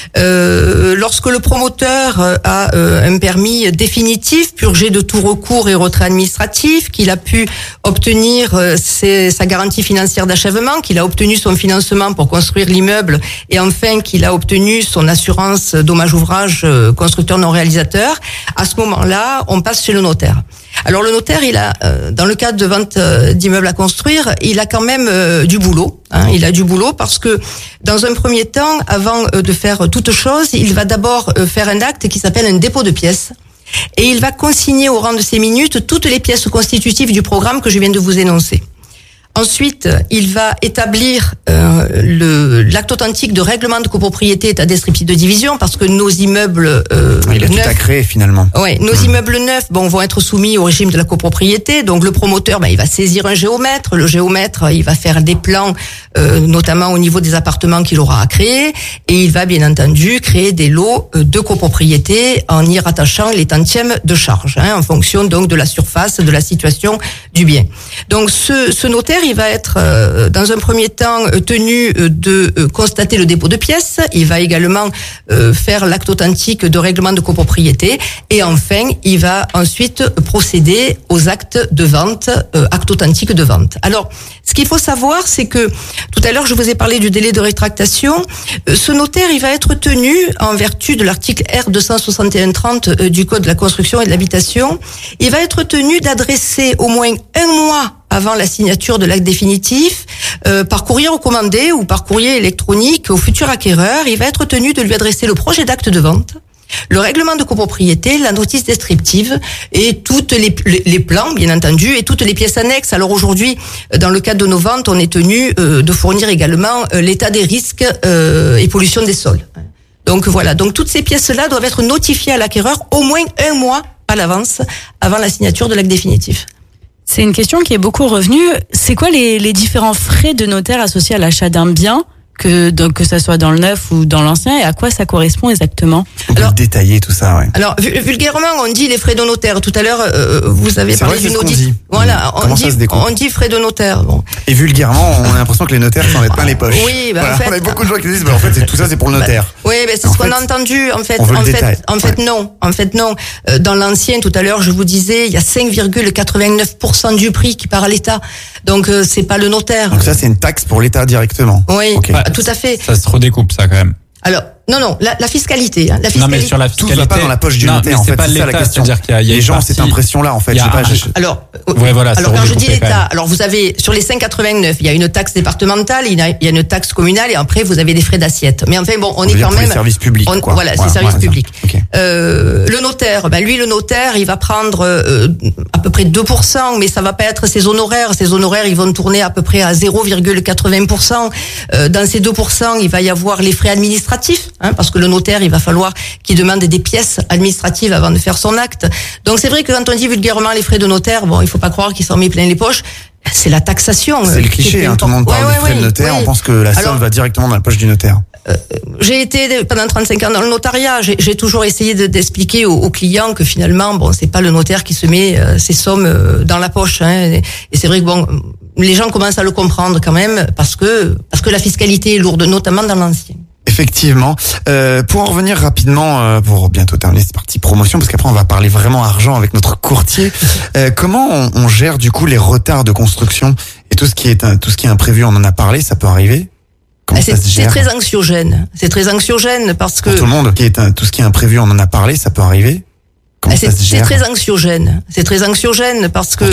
Euh, lorsque le promoteur euh, a euh, un permis définitif, purgé de tout recours et retrait administratif, qu'il a pu obtenir euh, ses, sa garantie financière d'achèvement, qu'il a obtenu son financement pour construire l'immeuble et enfin qu'il a obtenu son assurance dommage ouvrage euh, constructeur non réalisateur, à ce moment-là, on passe chez le notaire. Alors le notaire, il a, euh, dans le cadre de vente euh, d'immeubles à construire, il a quand même euh, du boulot. Hein, il a du boulot parce que dans un premier temps, avant euh, de faire toute chose, il va d'abord euh, faire un acte qui s'appelle un dépôt de pièces. Et il va consigner au rang de ces minutes toutes les pièces constitutives du programme que je viens de vous énoncer. Ensuite, il va établir euh, le l'acte authentique de règlement de copropriété état descriptif de division parce que nos immeubles euh, Il a tout neufs, à créer finalement. ouais, nos Mmh. immeubles neufs bon vont être soumis au régime de la copropriété. Donc le promoteur, ben, il va saisir un géomètre. Le géomètre, il va faire des plans, euh, notamment au niveau des appartements qu'il aura à créer, et il va bien entendu créer des lots euh, de copropriété en y rattachant les tantièmes de charge, hein, en fonction donc de la surface, de la situation du bien. Donc ce, ce notaire, il va être euh, dans un premier temps euh, tenu euh, de euh, constater le dépôt de pièces. Il va également euh, faire l'acte authentique de règlement de copropriété et enfin il va ensuite procéder aux actes de vente, euh, acte authentique de vente. Alors ce qu'il faut savoir, c'est que tout à l'heure je vous ai parlé du délai de rétractation. Euh, ce notaire, il va être tenu en vertu de l'article R deux cent soixante et un trente euh, du Code de la construction et de l'habitation, il va être tenu d'adresser au moins un mois avant la signature de l'acte définitif, euh, par courrier recommandé ou par courrier électronique au futur acquéreur, il va être tenu de lui adresser le projet d'acte de vente, le règlement de copropriété, la notice descriptive et toutes les, les, les plans, bien entendu, et toutes les pièces annexes. Alors aujourd'hui, dans le cadre de nos ventes, on est tenu euh, de fournir également euh, l'état des risques euh, et pollution des sols. Donc voilà, donc toutes ces pièces-là doivent être notifiées à l'acquéreur au moins un mois à l'avance, avant la signature de l'acte définitif. C'est une question qui est beaucoup revenue. C'est quoi les, les différents frais de notaire associés à l'achat d'un bien que donc que ça soit dans le neuf ou dans l'ancien, et à quoi ça correspond exactement? On peut détailler tout ça, ouais. Alors vulgairement, on dit les frais de notaire. Tout à l'heure, euh, vous avez c'est parlé vrai, d'une audit. Voilà, Comment on ça dit se découpe on dit frais de notaire. Bon. Et vulgairement, on a l'impression que les notaires s'en mettent plein les poches. Oui, bah, voilà. en fait, on a beaucoup de gens qui disent, bah, en fait, c'est, tout ça, c'est pour le notaire. Bah, oui, bah, c'est en ce qu'on fait, a entendu. En fait, on veut en le fait, détail. en fait, ouais. non. En fait, non. Euh, dans l'ancien, tout à l'heure, je vous disais, il y a cinq virgule quatre-vingt-neuf pour cent du prix qui part à l'État. Donc, euh, c'est pas le notaire. Donc ça, c'est une taxe pour l'État directement. Oui, okay. bah, tout à fait. Ça se redécoupe, ça, quand même. Alors, non, non, la, la fiscalité, hein, la fiscalité. Non, mais sur la fiscalité. Tout va pas dans la poche du non, notaire, mais en c'est fait, pas c'est ça la l'État, question. c'est-à-dire qu'il y a, il y a les gens ont partie, cette impression-là, en fait. Il y a pas, un, je... Alors, ouais, voilà, alors quand je dis l'État, quand alors vous avez sur les cinq virgule quatre-vingt-neuf, il y a une taxe départementale, il y a, il y a une taxe communale, et après vous avez des frais d'assiette. Mais enfin bon, on, on est quand même. Les services publics. On, quoi. Voilà, voilà, c'est services ouais, publics. Okay. Euh, le notaire, ben lui, le notaire, il va prendre euh, à peu près deux pour cent, mais ça va pas être ses honoraires. Ses honoraires, ils vont tourner à peu près à zéro virgule quatre-vingts pour cent. Euh, dans ces deux pour cent, il va y avoir les frais administratifs, hein, parce que le notaire, il va falloir qu'il demande des pièces administratives avant de faire son acte. Donc c'est vrai que quand on dit vulgairement les frais de notaire, bon, il faut pas croire qu'il s'en met plein les poches. C'est la taxation. C'est le cliché, hein, tout le monde parle ouais, des frais ouais, de notaire, oui. on pense que la somme Alors, va directement dans la poche du notaire. Euh, j'ai été pendant trente-cinq ans dans le notariat. J'ai, j'ai toujours essayé de, d'expliquer aux, aux clients que finalement, bon, c'est pas le notaire qui se met euh, ses sommes euh, dans la poche. Hein, et, et c'est vrai que bon, les gens commencent à le comprendre quand même parce que parce que la fiscalité est lourde, notamment dans l'ancien. Effectivement. Euh, pour en revenir rapidement, euh, pour bientôt terminer cette partie promotion, parce qu'après on va parler vraiment argent avec notre courtier. Euh, comment on, on gère du coup les retards de construction et tout ce qui est tout ce qui est imprévu, on en a parlé, ça peut arriver. Comment c'est, ça se gère? C'est très anxiogène. C'est très anxiogène parce que pour tout le monde, qui est tout ce qui est imprévu, on en a parlé, ça peut arriver. Comment c'est, ça se gère? C'est très anxiogène. C'est très anxiogène parce que